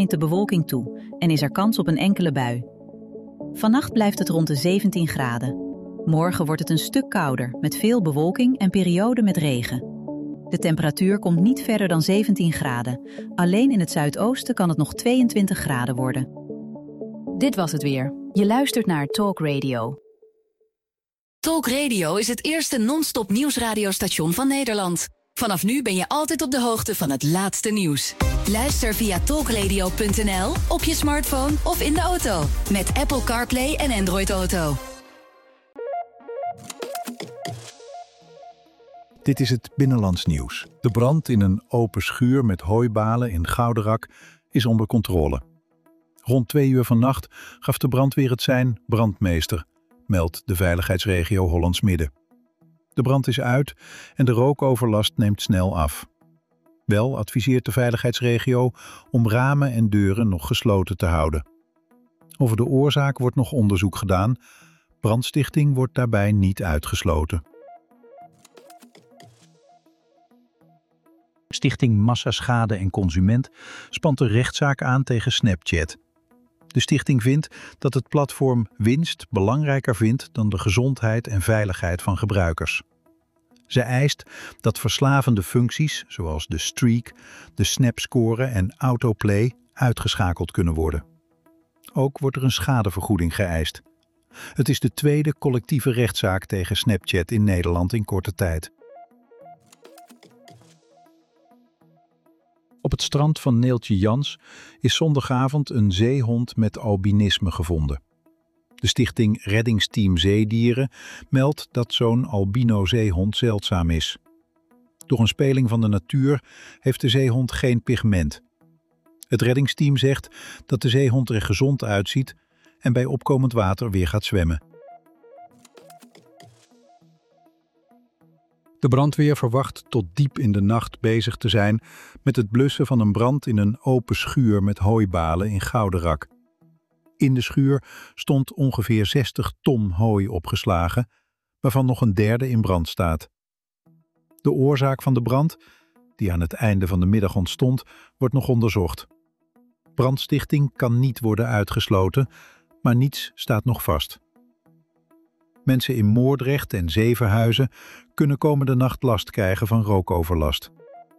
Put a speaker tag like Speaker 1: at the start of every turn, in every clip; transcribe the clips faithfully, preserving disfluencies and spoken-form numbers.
Speaker 1: neemt de bewolking toe en is er kans op een enkele bui. Vannacht blijft het rond de zeventien graden. Morgen wordt het een stuk kouder, met veel bewolking en perioden met regen. De temperatuur komt niet verder dan zeventien graden. Alleen in het zuidoosten kan het nog tweeëntwintig graden worden.
Speaker 2: Dit was het weer. Je luistert naar Talk Radio.
Speaker 3: Talk Radio is het eerste non-stop nieuwsradiostation van Nederland. Vanaf nu ben je altijd op de hoogte van het laatste nieuws. Luister via talkradio punt n l, op je smartphone of in de auto. Met Apple CarPlay en Android Auto.
Speaker 4: Dit is het Binnenlands nieuws. De brand in een open schuur met hooibalen in Gouderak is onder controle. Rond twee uur vannacht gaf de brandweer het sein brandmeester, meldt de veiligheidsregio Hollands Midden. De brand is uit en de rookoverlast neemt snel af. Wel adviseert de veiligheidsregio om ramen en deuren nog gesloten te houden. Over de oorzaak wordt nog onderzoek gedaan. Brandstichting wordt daarbij niet uitgesloten. Stichting Massaschade en Consument spant een rechtszaak aan tegen Snapchat. De stichting vindt dat het platform winst belangrijker vindt dan de gezondheid en veiligheid van gebruikers. Ze eist dat verslavende functies, zoals de streak, de snapscore en autoplay, uitgeschakeld kunnen worden. Ook wordt er een schadevergoeding geëist. Het is de tweede collectieve rechtszaak tegen Snapchat in Nederland in korte tijd. Op het strand van Neeltje Jans is zondagavond een zeehond met albinisme gevonden. De stichting Reddingsteam Zeedieren meldt dat zo'n albino-zeehond zeldzaam is. Door een speling van de natuur heeft de zeehond geen pigment. Het reddingsteam zegt dat de zeehond er gezond uitziet en bij opkomend water weer gaat zwemmen. De brandweer verwacht tot diep in de nacht bezig te zijn met het blussen van een brand in een open schuur met hooibalen in Gouderak. In de schuur stond ongeveer zestig ton hooi opgeslagen, waarvan nog een derde in brand staat. De oorzaak van de brand, die aan het einde van de middag ontstond, wordt nog onderzocht. Brandstichting kan niet worden uitgesloten, maar niets staat nog vast. Mensen in Moordrecht en Zevenhuizen kunnen komende nacht last krijgen van rookoverlast.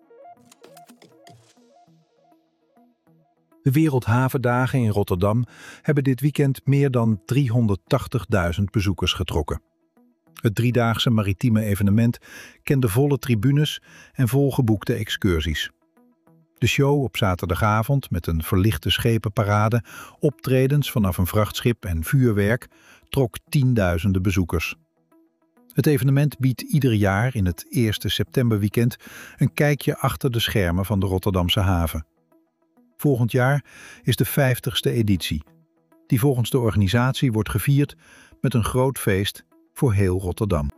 Speaker 4: De Wereldhavendagen in Rotterdam hebben dit weekend meer dan driehonderdtachtigduizend bezoekers getrokken. Het driedaagse maritieme evenement kende volle tribunes en volgeboekte excursies. De show op zaterdagavond met een verlichte schepenparade, optredens vanaf een vrachtschip en vuurwerk trok tienduizenden bezoekers. Het evenement biedt ieder jaar in het eerste septemberweekend een kijkje achter de schermen van de Rotterdamse haven. Volgend jaar is de vijftigste editie, die volgens de organisatie wordt gevierd met een groot feest voor heel Rotterdam.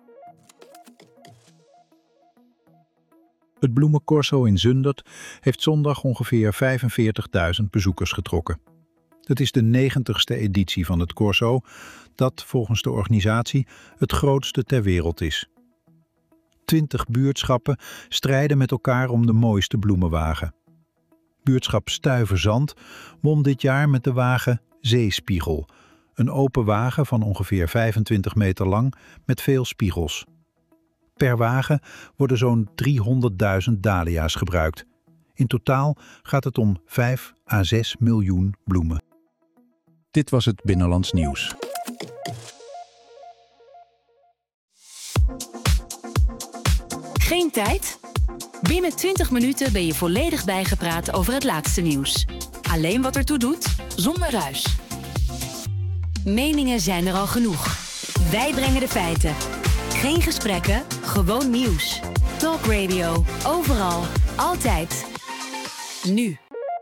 Speaker 4: Het bloemencorso in Zundert heeft zondag ongeveer vijfenveertigduizend bezoekers getrokken. Het is de negentigste editie van het corso, dat volgens de organisatie het grootste ter wereld is. Twintig buurtschappen strijden met elkaar om de mooiste bloemenwagen. Buurtschap Stuyverzand won dit jaar met de wagen Zeespiegel, een open wagen van ongeveer vijfentwintig meter lang met veel spiegels. Per wagen worden zo'n driehonderdduizend dahlia's gebruikt. In totaal gaat het om vijf à zes miljoen bloemen. Dit was het Binnenlands nieuws.
Speaker 3: Geen tijd? Binnen twintig minuten ben je volledig bijgepraat over het laatste nieuws. Alleen wat ertoe doet, zonder ruis. Meningen zijn er al genoeg. Wij brengen de feiten. Geen gesprekken, gewoon nieuws. Talk Radio, overal, altijd. Nu.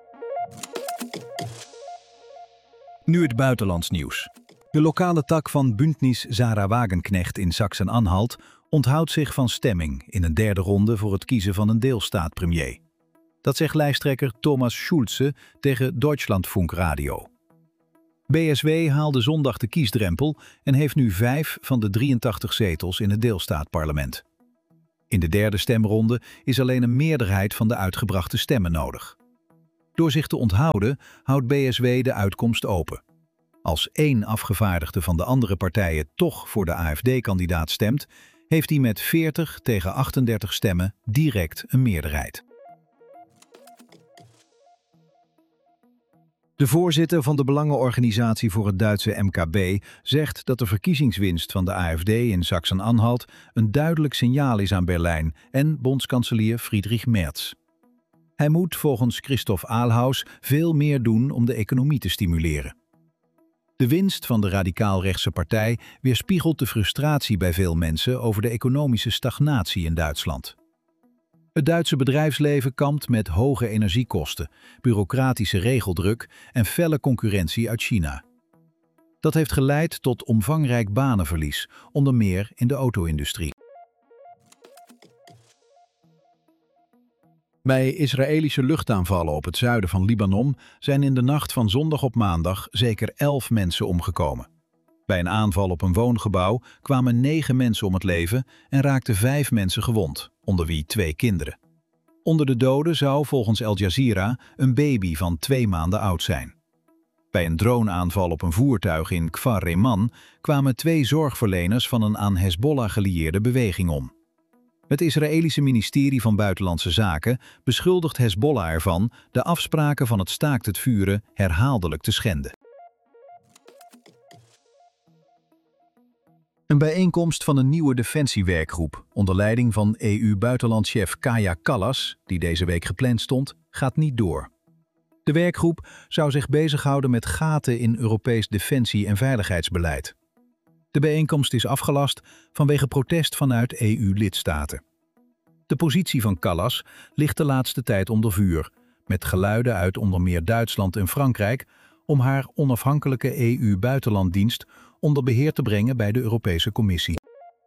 Speaker 5: Nu het buitenlands nieuws. De lokale tak van Bündnis Sarah Wagenknecht in Sachsen-Anhalt onthoudt zich van stemming in een derde ronde voor het kiezen van een deelstaatpremier. Dat zegt lijsttrekker Thomas Schulze tegen Deutschlandfunk Radio. B S W haalde zondag de kiesdrempel en heeft nu vijf van de drieëntachtig zetels in het deelstaatparlement. In de derde stemronde is alleen een meerderheid van de uitgebrachte stemmen nodig. Door zich te onthouden houdt B S W de uitkomst open. Als één afgevaardigde van de andere partijen toch voor de A F D-kandidaat stemt, heeft hij met veertig tegen achtendertig stemmen direct een meerderheid. De voorzitter van de Belangenorganisatie voor het Duitse M K B zegt dat de verkiezingswinst van de A F D in Sachsen-Anhalt een duidelijk signaal is aan Berlijn en bondskanselier Friedrich Merz. Hij moet volgens Christoph Aalhaus veel meer doen om de economie te stimuleren. De winst van de radicaal-rechtse partij weerspiegelt de frustratie bij veel mensen over de economische stagnatie in Duitsland. Het Duitse bedrijfsleven kampt met hoge energiekosten, bureaucratische regeldruk en felle concurrentie uit China. Dat heeft geleid tot omvangrijk banenverlies, onder meer in de auto-industrie. Bij Israëlische luchtaanvallen op het zuiden van Libanon zijn in de nacht van zondag op maandag zeker elf mensen omgekomen. Bij een aanval op een woongebouw kwamen negen mensen om het leven en raakten vijf mensen gewond, onder wie twee kinderen. Onder de doden zou volgens Al Jazeera een baby van twee maanden oud zijn. Bij een droneaanval op een voertuig in Kfar Reman kwamen twee zorgverleners van een aan Hezbollah gelieerde beweging om. Het Israëlische ministerie van Buitenlandse Zaken beschuldigt Hezbollah ervan de afspraken van het staakt het vuren herhaaldelijk te schenden. Een bijeenkomst van een nieuwe defensiewerkgroep onder leiding van E U-buitenlandchef Kaja Kallas, die deze week gepland stond, gaat niet door. De werkgroep zou zich bezighouden met gaten in Europees defensie- en veiligheidsbeleid. De bijeenkomst is afgelast vanwege protest vanuit E U-lidstaten. De positie van Kallas ligt de laatste tijd onder vuur, met geluiden uit onder meer Duitsland en Frankrijk om haar onafhankelijke E U-buitenlanddienst onder beheer te brengen bij de Europese Commissie.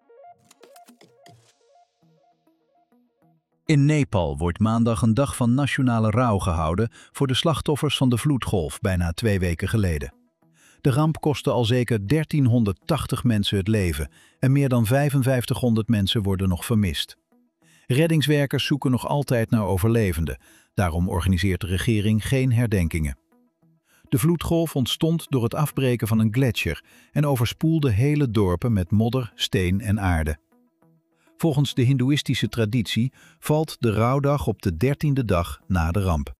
Speaker 5: In Nepal wordt maandag een dag van nationale rouw gehouden voor de slachtoffers van de vloedgolf bijna twee weken geleden. De ramp kostte al zeker dertienhonderdtachtig mensen het leven en meer dan vijfenvijftighonderd mensen worden nog vermist. Reddingswerkers zoeken nog altijd naar overlevenden, daarom organiseert de regering geen herdenkingen. De vloedgolf ontstond door het afbreken van een gletsjer en overspoelde hele dorpen met modder, steen en aarde. Volgens de hindoeïstische traditie valt de rouwdag op de dertiende dag na de ramp.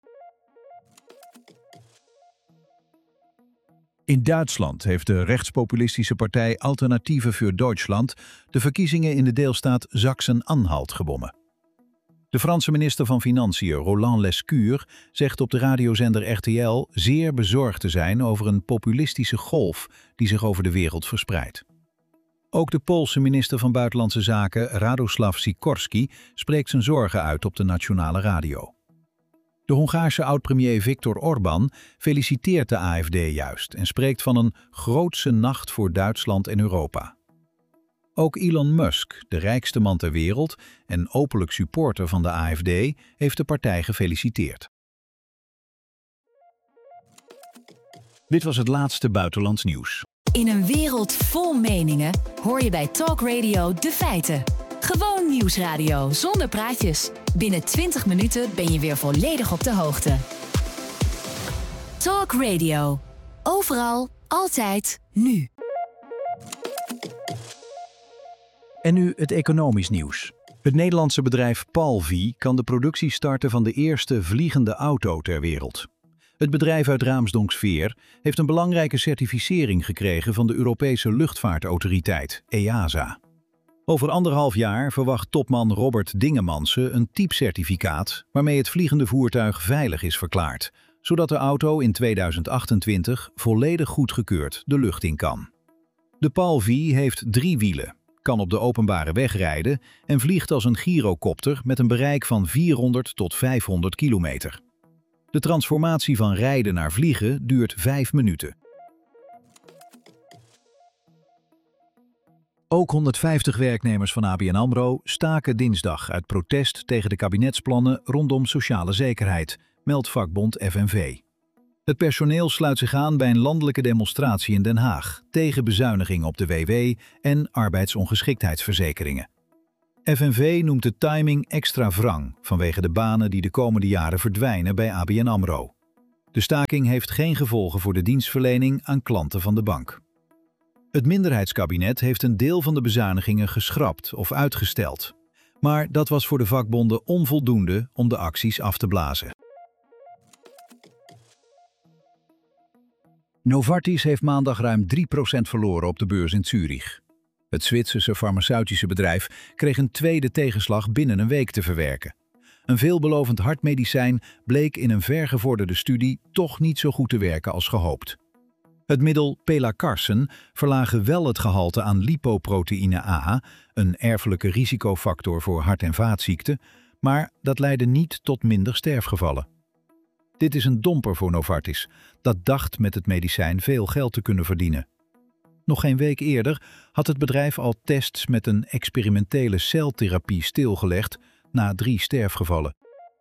Speaker 5: In Duitsland heeft de rechtspopulistische partij Alternatieve für Deutschland de verkiezingen in de deelstaat Sachsen-Anhalt gewonnen. De Franse minister van Financiën Roland Lescure zegt op de radiozender R T L zeer bezorgd te zijn over een populistische golf die zich over de wereld verspreidt. Ook de Poolse minister van Buitenlandse Zaken Radoslav Sikorski spreekt zijn zorgen uit op de nationale radio. De Hongaarse oud-premier Viktor Orbán feliciteert de A F D juist en spreekt van een grootse nacht voor Duitsland en Europa. Ook Elon Musk, de rijkste man ter wereld en openlijk supporter van de A F D, heeft de partij gefeliciteerd. Dit was het laatste buitenlands nieuws.
Speaker 3: In een wereld vol meningen hoor je bij Talk Radio de feiten. Gewoon nieuwsradio zonder praatjes. Binnen twintig minuten ben je weer volledig op de hoogte. Talk Radio. Overal, altijd, nu.
Speaker 5: En nu het economisch nieuws. Het Nederlandse bedrijf Palvie kan de productie starten van de eerste vliegende auto ter wereld. Het bedrijf uit Raamsdonksveer heeft een belangrijke certificering gekregen van de Europese luchtvaartautoriteit, E A S A. Over anderhalf jaar verwacht topman Robert Dingemansen een typcertificaat waarmee het vliegende voertuig veilig is verklaard, zodat de auto in tweeduizend achtentwintig volledig goedgekeurd de lucht in kan. De Palvie heeft drie wielen, kan op de openbare weg rijden en vliegt als een gyrocopter met een bereik van vierhonderd tot vijfhonderd kilometer. De transformatie van rijden naar vliegen duurt vijf minuten. Ook honderdvijftig werknemers van A B N AMRO staken dinsdag uit protest tegen de kabinetsplannen rondom sociale zekerheid, meldt vakbond F N V. Het personeel sluit zich aan bij een landelijke demonstratie in Den Haag tegen bezuinigingen op de W W en arbeidsongeschiktheidsverzekeringen. F N V noemt de timing extra wrang vanwege de banen die de komende jaren verdwijnen bij A B N AMRO. De staking heeft geen gevolgen voor de dienstverlening aan klanten van de bank. Het minderheidskabinet heeft een deel van de bezuinigingen geschrapt of uitgesteld. Maar dat was voor de vakbonden onvoldoende om de acties af te blazen. Novartis heeft maandag ruim drie procent verloren op de beurs in Zurich. Het Zwitserse farmaceutische bedrijf kreeg een tweede tegenslag binnen een week te verwerken. Een veelbelovend hartmedicijn bleek in een vergevorderde studie toch niet zo goed te werken als gehoopt. Het middel Pelacarsen verlaagde wel het gehalte aan lipoproteïne A, een erfelijke risicofactor voor hart- en vaatziekten, maar dat leidde niet tot minder sterfgevallen. Dit is een domper voor Novartis, dat dacht met het medicijn veel geld te kunnen verdienen. Nog geen week eerder had het bedrijf al tests met een experimentele celtherapie stilgelegd na drie sterfgevallen.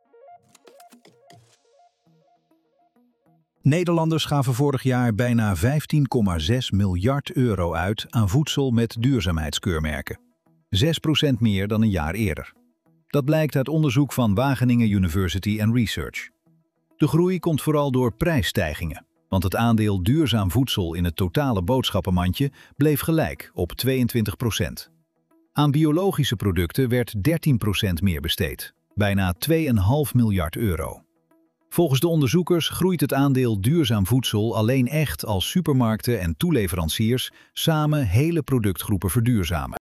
Speaker 5: Nederlanders gaven vorig jaar bijna vijftien komma zes miljard euro uit aan voedsel met duurzaamheidskeurmerken. zes procent meer dan een jaar eerder. Dat blijkt uit onderzoek van Wageningen University and Research. De groei komt vooral door prijsstijgingen, want het aandeel duurzaam voedsel in het totale boodschappenmandje bleef gelijk op tweeëntwintig procent. Aan biologische producten werd dertien procent meer besteed, bijna twee komma vijf miljard euro. Volgens de onderzoekers groeit het aandeel duurzaam voedsel alleen echt als supermarkten en toeleveranciers samen hele productgroepen verduurzamen.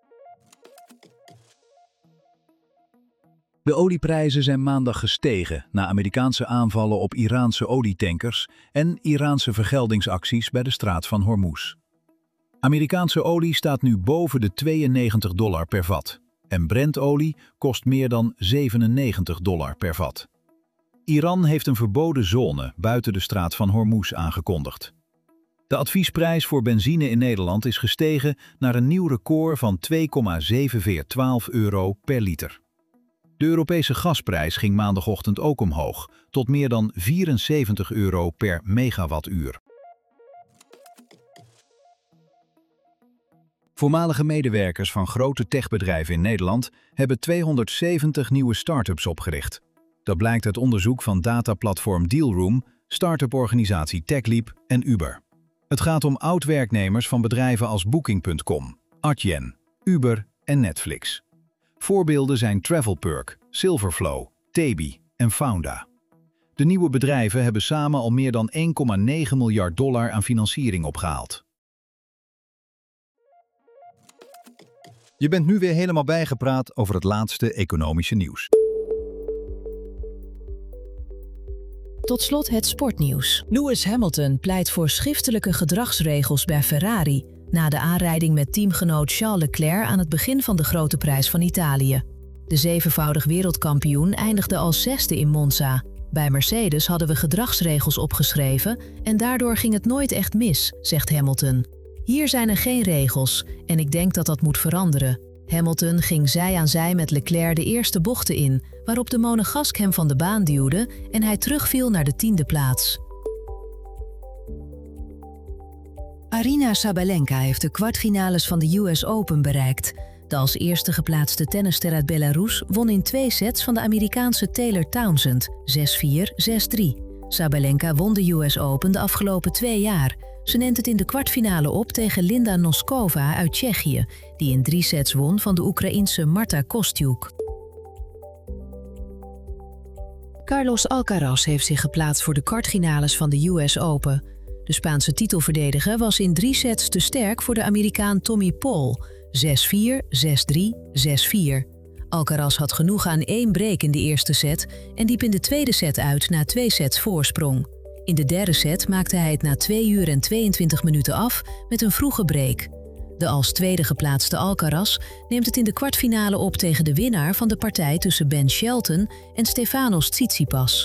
Speaker 5: De olieprijzen zijn maandag gestegen na Amerikaanse aanvallen op Iraanse olietankers en Iraanse vergeldingsacties bij de straat van Hormuz. Amerikaanse olie staat nu boven de tweeënnegentig dollar per vat en Brentolie kost meer dan zevenennegentig dollar per vat. Iran heeft een verboden zone buiten de straat van Hormuz aangekondigd. De adviesprijs voor benzine in Nederland is gestegen naar een nieuw record van twee komma zeven vier twaalf euro per liter. De Europese gasprijs ging maandagochtend ook omhoog, tot meer dan vierenzeventig euro per megawattuur. Voormalige medewerkers van grote techbedrijven in Nederland hebben tweehonderdzeventig nieuwe start-ups opgericht. Dat blijkt uit onderzoek van dataplatform Dealroom, start-up-organisatie TechLeap en Uber. Het gaat om oud-werknemers van bedrijven als Booking punt com, Adyen, Uber en Netflix. Voorbeelden zijn Travelperk, Silverflow, Tebi en Founda. De nieuwe bedrijven hebben samen al meer dan één komma negen miljard dollar aan financiering opgehaald. Je bent nu weer helemaal bijgepraat over het laatste economische nieuws.
Speaker 2: Tot slot het sportnieuws. Lewis Hamilton pleit voor schriftelijke gedragsregels bij Ferrari na de aanrijding met teamgenoot Charles Leclerc aan het begin van de Grote Prijs van Italië. De zevenvoudig wereldkampioen eindigde als zesde in Monza. Bij Mercedes hadden we gedragsregels opgeschreven en daardoor ging het nooit echt mis, zegt Hamilton. Hier zijn er geen regels en ik denk dat dat moet veranderen. Hamilton ging zij aan zij met Leclerc de eerste bochten in, waarop de monegask hem van de baan duwde en hij terugviel naar de tiende plaats. Aryna Sabalenka heeft de kwartfinales van de U S Open bereikt. De als eerste geplaatste tennisster uit Belarus won in twee sets van de Amerikaanse Taylor Townsend, zes vier, zes drie. Sabalenka won de U S Open de afgelopen twee jaar. Ze neemt het in de kwartfinale op tegen Linda Noskova uit Tsjechië, die in drie sets won van de Oekraïense Marta Kostyuk. Carlos Alcaraz heeft zich geplaatst voor de kwartfinales van de U S Open. De Spaanse titelverdediger was in drie sets te sterk voor de Amerikaan Tommy Paul, zes vier, zes drie, zes vier. Alcaraz had genoeg aan één break in de eerste set en liep in de tweede set uit na twee sets voorsprong. In de derde set maakte hij het na twee uur en tweeëntwintig minuten af met een vroege break. De als tweede geplaatste Alcaraz neemt het in de kwartfinale op tegen de winnaar van de partij tussen Ben Shelton en Stefanos Tsitsipas.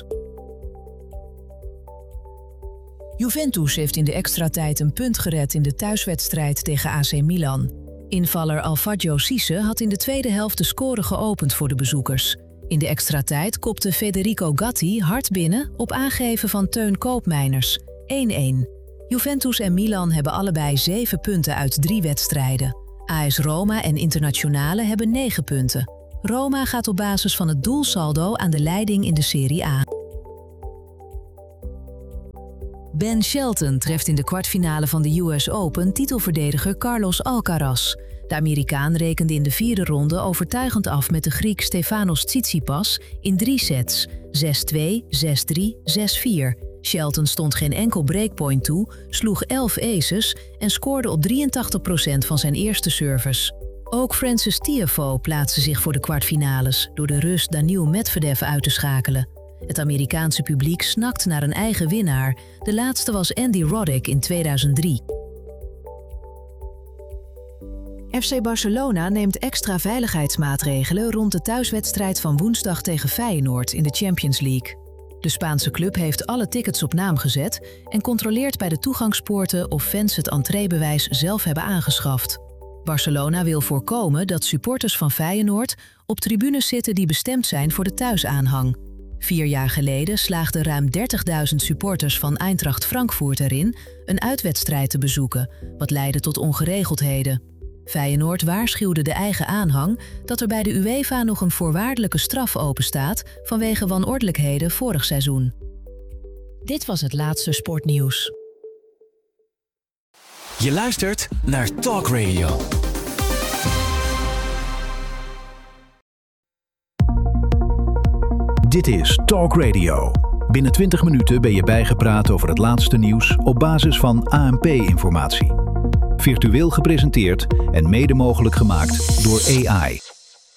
Speaker 2: Juventus heeft in de extratijd een punt gered in de thuiswedstrijd tegen A C Milan. Invaller Alfagio Cisse had in de tweede helft de score geopend voor de bezoekers. In de extratijd kopte Federico Gatti hard binnen op aangeven van Teun Koopmeiners, één-één. Juventus en Milan hebben allebei zeven punten uit drie wedstrijden. A S Roma en Internazionale hebben negen punten. Roma gaat op basis van het doelsaldo aan de leiding in de Serie A. Ben Shelton treft in de kwartfinale van de U S Open titelverdediger Carlos Alcaraz. De Amerikaan rekende in de vierde ronde overtuigend af met de Griek Stefanos Tsitsipas in drie sets, zes twee, zes drie, zes vier. Shelton stond geen enkel breakpoint toe, sloeg elf aces en scoorde op drieëntachtig procent van zijn eerste service. Ook Frances Tiafoe plaatste zich voor de kwartfinales door de Rus Daniil Medvedev uit te schakelen. Het Amerikaanse publiek snakt naar een eigen winnaar. De laatste was Andy Roddick in tweeduizend drie. F C Barcelona neemt extra veiligheidsmaatregelen rond de thuiswedstrijd van woensdag tegen Feyenoord in de Champions League. De Spaanse club heeft alle tickets op naam gezet en controleert bij de toegangspoorten of fans het entreebewijs zelf hebben aangeschaft. Barcelona wil voorkomen dat supporters van Feyenoord op tribunes zitten die bestemd zijn voor de thuisaanhang. Vier jaar geleden slaagden ruim dertigduizend supporters van Eintracht Frankfurt erin een uitwedstrijd te bezoeken, wat leidde tot ongeregeldheden. Feyenoord waarschuwde de eigen aanhang dat er bij de UEFA nog een voorwaardelijke straf openstaat vanwege wanordelijkheden vorig seizoen. Dit was het laatste sportnieuws.
Speaker 6: Je luistert naar Talk Radio.
Speaker 5: Dit is Talk Radio. Binnen twintig minuten ben je bijgepraat over het laatste nieuws op basis van A N P-informatie. Virtueel gepresenteerd en mede mogelijk gemaakt door A I.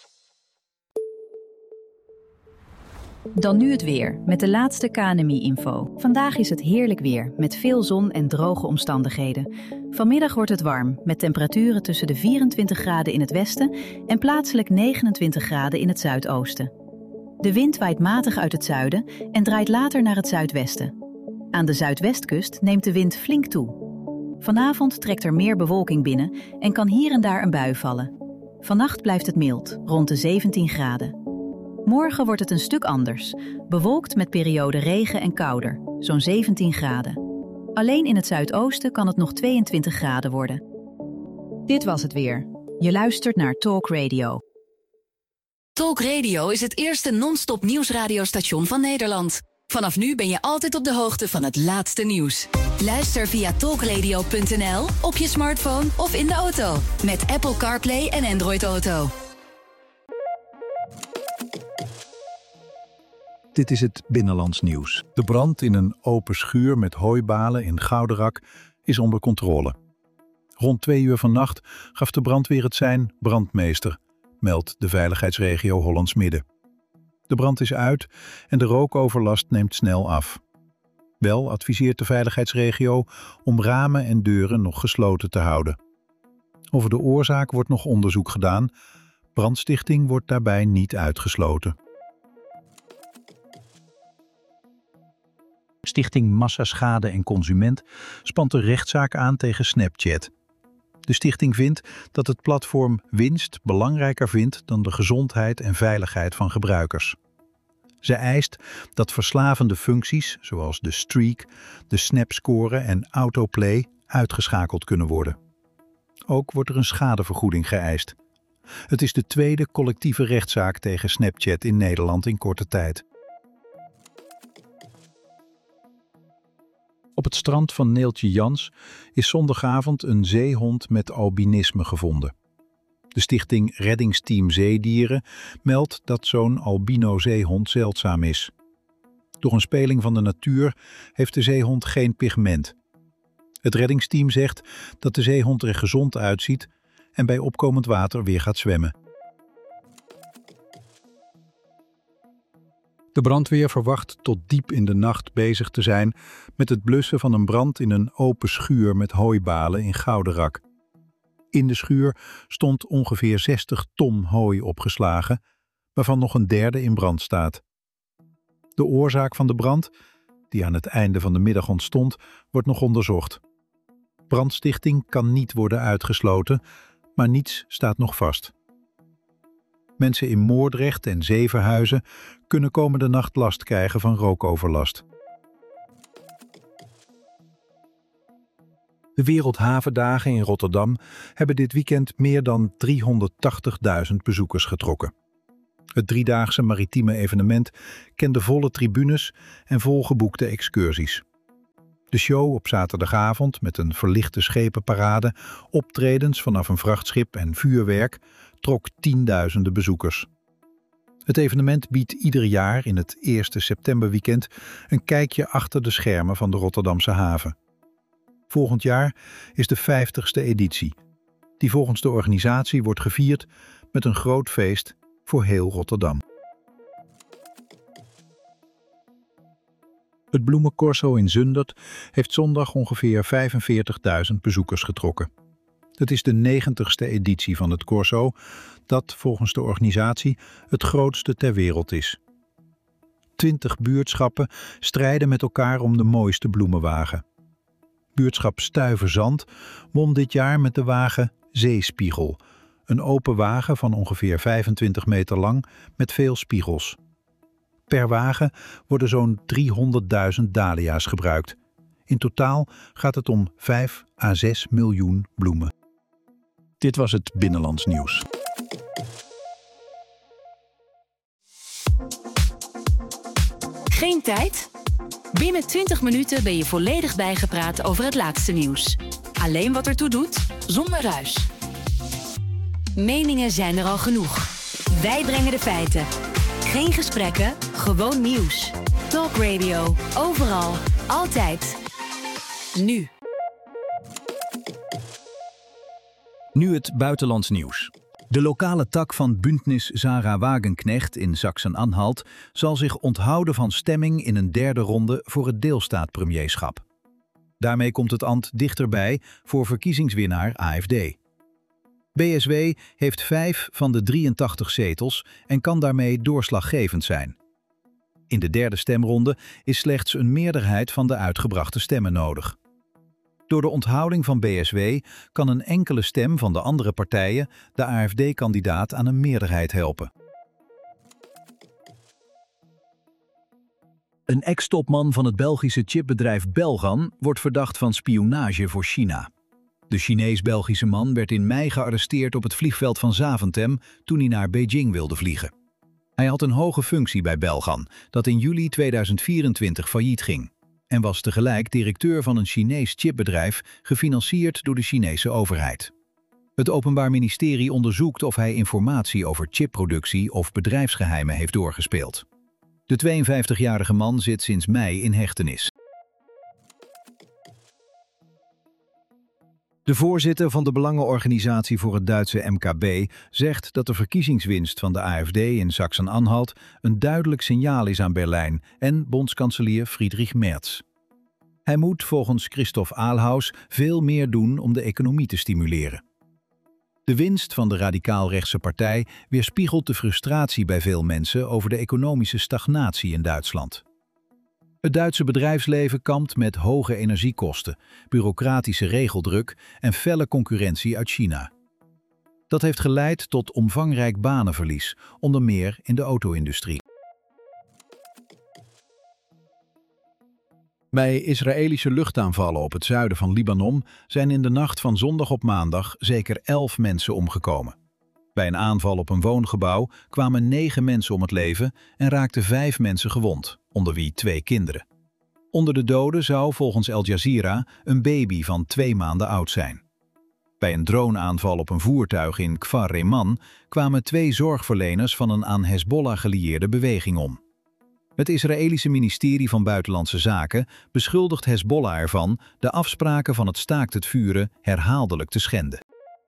Speaker 1: Dan nu het weer, met de laatste K N M I-info. Vandaag is het heerlijk weer, met veel zon en droge omstandigheden. Vanmiddag wordt het warm, met temperaturen tussen de vierentwintig graden in het westen en plaatselijk negenentwintig graden in het zuidoosten. De wind waait matig uit het zuiden en draait later naar het zuidwesten. Aan de zuidwestkust neemt de wind flink toe. Vanavond trekt er meer bewolking binnen en kan hier en daar een bui vallen. Vannacht blijft het mild, rond de zeventien graden. Morgen wordt het een stuk anders, bewolkt met perioden regen en kouder, zo'n zeventien graden. Alleen in het zuidoosten kan het nog tweeëntwintig graden worden. Dit was het weer. Je luistert naar Talk Radio.
Speaker 3: Talk Radio is het eerste non-stop nieuwsradiostation van Nederland. Vanaf nu ben je altijd op de hoogte van het laatste nieuws. Luister via talkradio punt n l, op je smartphone of in de auto. Met Apple CarPlay en Android Auto.
Speaker 5: Dit is het binnenlands nieuws. De brand in een open schuur met hooibalen in Gouderak is onder controle. Rond twee uur vannacht gaf de brandweer het sein brandmeester, meldt de veiligheidsregio Hollands Midden. De brand is uit en de rookoverlast neemt snel af. Wel adviseert de veiligheidsregio om ramen en deuren nog gesloten te houden. Over de oorzaak wordt nog onderzoek gedaan. Brandstichting wordt daarbij niet uitgesloten. Stichting Massaschade en Consument spant een rechtszaak aan tegen Snapchat. De stichting vindt dat het platform winst belangrijker vindt dan de gezondheid en veiligheid van gebruikers. Ze eist dat verslavende functies, zoals de streak, de snapscore en autoplay, uitgeschakeld kunnen worden. Ook wordt er een schadevergoeding geëist. Het is de tweede collectieve rechtszaak tegen Snapchat in Nederland in korte tijd. Op het strand van Neeltje Jans is zondagavond een zeehond met albinisme gevonden. De stichting Reddingsteam Zeedieren meldt dat zo'n albino-zeehond zeldzaam is. Door een speling van de natuur heeft de zeehond geen pigment. Het reddingsteam zegt dat de zeehond er gezond uitziet en bij opkomend water weer gaat zwemmen. De brandweer verwacht tot diep in de nacht bezig te zijn met het blussen van een brand in een open schuur met hooibalen in Gouderak. In de schuur stond ongeveer zestig ton hooi opgeslagen, waarvan nog een derde in brand staat. De oorzaak van de brand, die aan het einde van de middag ontstond, wordt nog onderzocht. Brandstichting kan niet worden uitgesloten, maar niets staat nog vast. Mensen in Moordrecht en Zevenhuizen kunnen komende nacht last krijgen van rookoverlast. De Wereldhavendagen in Rotterdam hebben dit weekend meer dan driehonderdtachtigduizend bezoekers getrokken. Het driedaagse maritieme evenement kende volle tribunes en volgeboekte excursies.
Speaker 4: De show op zaterdagavond met een verlichte schepenparade, optredens vanaf een vrachtschip en vuurwerk trok tienduizenden bezoekers. Het evenement biedt ieder jaar in het eerste septemberweekend een kijkje achter de schermen van de Rotterdamse haven. Volgend jaar is de vijftigste editie, die volgens de organisatie wordt gevierd met een groot feest voor heel Rotterdam. Het Bloemencorso in Zundert heeft zondag ongeveer vijfenveertigduizend bezoekers getrokken. Het is de negentigste editie van het Corso, dat volgens de organisatie het grootste ter wereld is. Twintig buurtschappen strijden met elkaar om de mooiste bloemenwagen. Buurtschap Stuyverzand won dit jaar met de wagen Zeespiegel, een open wagen van ongeveer vijfentwintig meter lang met veel spiegels. Per wagen worden zo'n driehonderdduizend dahlia's gebruikt. In totaal gaat het om vijf à zes miljoen bloemen. Dit was het Binnenlands Nieuws.
Speaker 3: Geen tijd? Binnen twintig minuten ben je volledig bijgepraat over het laatste nieuws. Alleen wat ertoe doet, zonder ruis. Meningen zijn er al genoeg. Wij brengen de feiten. Geen gesprekken, gewoon nieuws. Talk Radio, overal, altijd. Nu.
Speaker 5: Nu het buitenlands nieuws. De lokale tak van Bündnis Sarah Wagenknecht in Sachsen-Anhalt zal zich onthouden van stemming in een derde ronde voor het deelstaatpremierschap. Daarmee komt het ambt dichterbij voor verkiezingswinnaar A F D. B S W heeft vijf van de drieëntachtig zetels en kan daarmee doorslaggevend zijn. In de derde stemronde is slechts een meerderheid van de uitgebrachte stemmen nodig. Door de onthouding van B S W kan een enkele stem van de andere partijen de A F D-kandidaat aan een meerderheid helpen. Een ex-topman van het Belgische chipbedrijf Belgan wordt verdacht van spionage voor China. De Chinees-Belgische man werd in mei gearresteerd op het vliegveld van Zaventem toen hij naar Beijing wilde vliegen. Hij had een hoge functie bij Belgan, dat in juli tweeduizend vierentwintig failliet ging, en was tegelijk directeur van een Chinees chipbedrijf gefinancierd door de Chinese overheid. Het Openbaar Ministerie onderzoekt of hij informatie over chipproductie of bedrijfsgeheimen heeft doorgespeeld. De tweeënvijftigjarige man zit sinds mei in hechtenis. De voorzitter van de Belangenorganisatie voor het Duitse M K B zegt dat de verkiezingswinst van de A F D in Sachsen-Anhalt een duidelijk signaal is aan Berlijn en bondskanselier Friedrich Merz. Hij moet volgens Christoph Aalhaus veel meer doen om de economie te stimuleren. De winst van de radicaal-rechtse partij weerspiegelt de frustratie bij veel mensen over de economische stagnatie in Duitsland. Het Duitse bedrijfsleven kampt met hoge energiekosten, bureaucratische regeldruk en felle concurrentie uit China. Dat heeft geleid tot omvangrijk banenverlies, onder meer in de auto-industrie. Bij Israëlische luchtaanvallen op het zuiden van Libanon zijn in de nacht van zondag op maandag zeker elf mensen omgekomen. Bij een aanval op een woongebouw kwamen negen mensen om het leven en raakten vijf mensen gewond, onder wie twee kinderen. Onder de doden zou volgens Al Jazeera een baby van twee maanden oud zijn. Bij een droneaanval op een voertuig in Kfar Reman kwamen twee zorgverleners van een aan Hezbollah gelieerde beweging om. Het Israëlische ministerie van Buitenlandse Zaken beschuldigt Hezbollah ervan de afspraken van het staakt het vuren herhaaldelijk te schenden.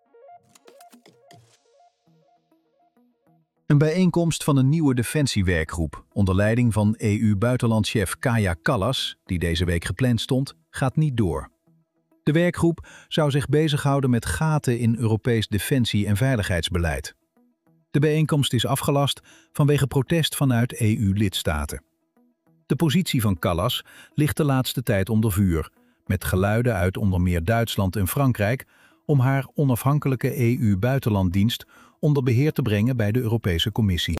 Speaker 5: Een bijeenkomst van een nieuwe defensiewerkgroep onder leiding van E U-buitenlandchef Kaja Kallas, die deze week gepland stond, gaat niet door. De werkgroep zou zich bezighouden met gaten in Europees defensie- en veiligheidsbeleid. De bijeenkomst is afgelast vanwege protest vanuit E U-lidstaten. De positie van Kallas ligt de laatste tijd onder vuur, met geluiden uit onder meer Duitsland en Frankrijk om haar onafhankelijke E U-buitenlanddienst onder beheer te brengen bij de Europese Commissie.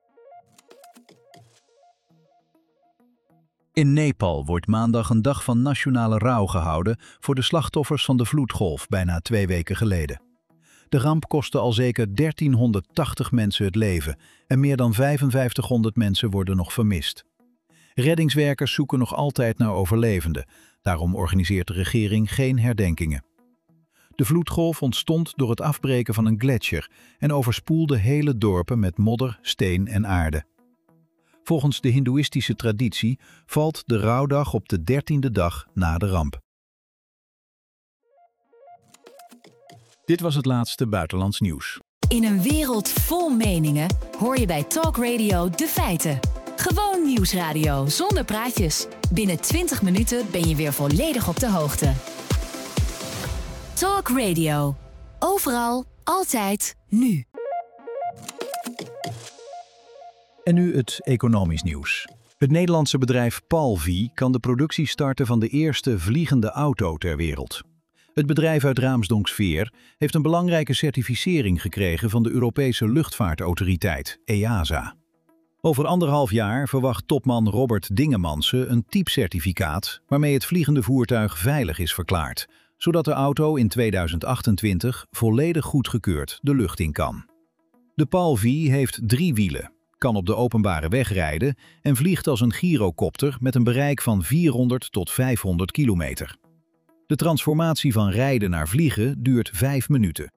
Speaker 5: In Nepal wordt maandag een dag van nationale rouw gehouden voor de slachtoffers van de vloedgolf bijna twee weken geleden. De ramp kostte al zeker dertienhonderdtachtig mensen het leven en meer dan vijfenvijftighonderd mensen worden nog vermist. Reddingswerkers zoeken nog altijd naar overlevenden, Daarom organiseert de regering geen herdenkingen. De vloedgolf ontstond door het afbreken van een gletsjer en overspoelde hele dorpen met modder, steen en aarde. Volgens de hindoeïstische traditie valt de rouwdag op de dertiende dag na de ramp. Dit was het laatste buitenlands nieuws.
Speaker 3: In een wereld vol meningen hoor je bij Talk Radio de feiten. Gewoon nieuwsradio zonder praatjes. Binnen twintig minuten ben je weer volledig op de hoogte. Talk Radio. Overal, altijd, nu.
Speaker 5: En nu het economisch nieuws. Het Nederlandse bedrijf Palvy kan de productie starten van de eerste vliegende auto ter wereld. Het bedrijf uit Raamsdonksveer heeft een belangrijke certificering gekregen van de Europese luchtvaartautoriteit, E A S A. Over anderhalf jaar verwacht topman Robert Dingemansen een typcertificaat waarmee het vliegende voertuig veilig is verklaard, zodat de auto in tweeduizend achtentwintig volledig goedgekeurd de lucht in kan. De Palvy heeft drie wielen, kan op de openbare weg rijden en vliegt als een gyrocopter met een bereik van vierhonderd tot vijfhonderd kilometer. De transformatie van rijden naar vliegen duurt vijf minuten.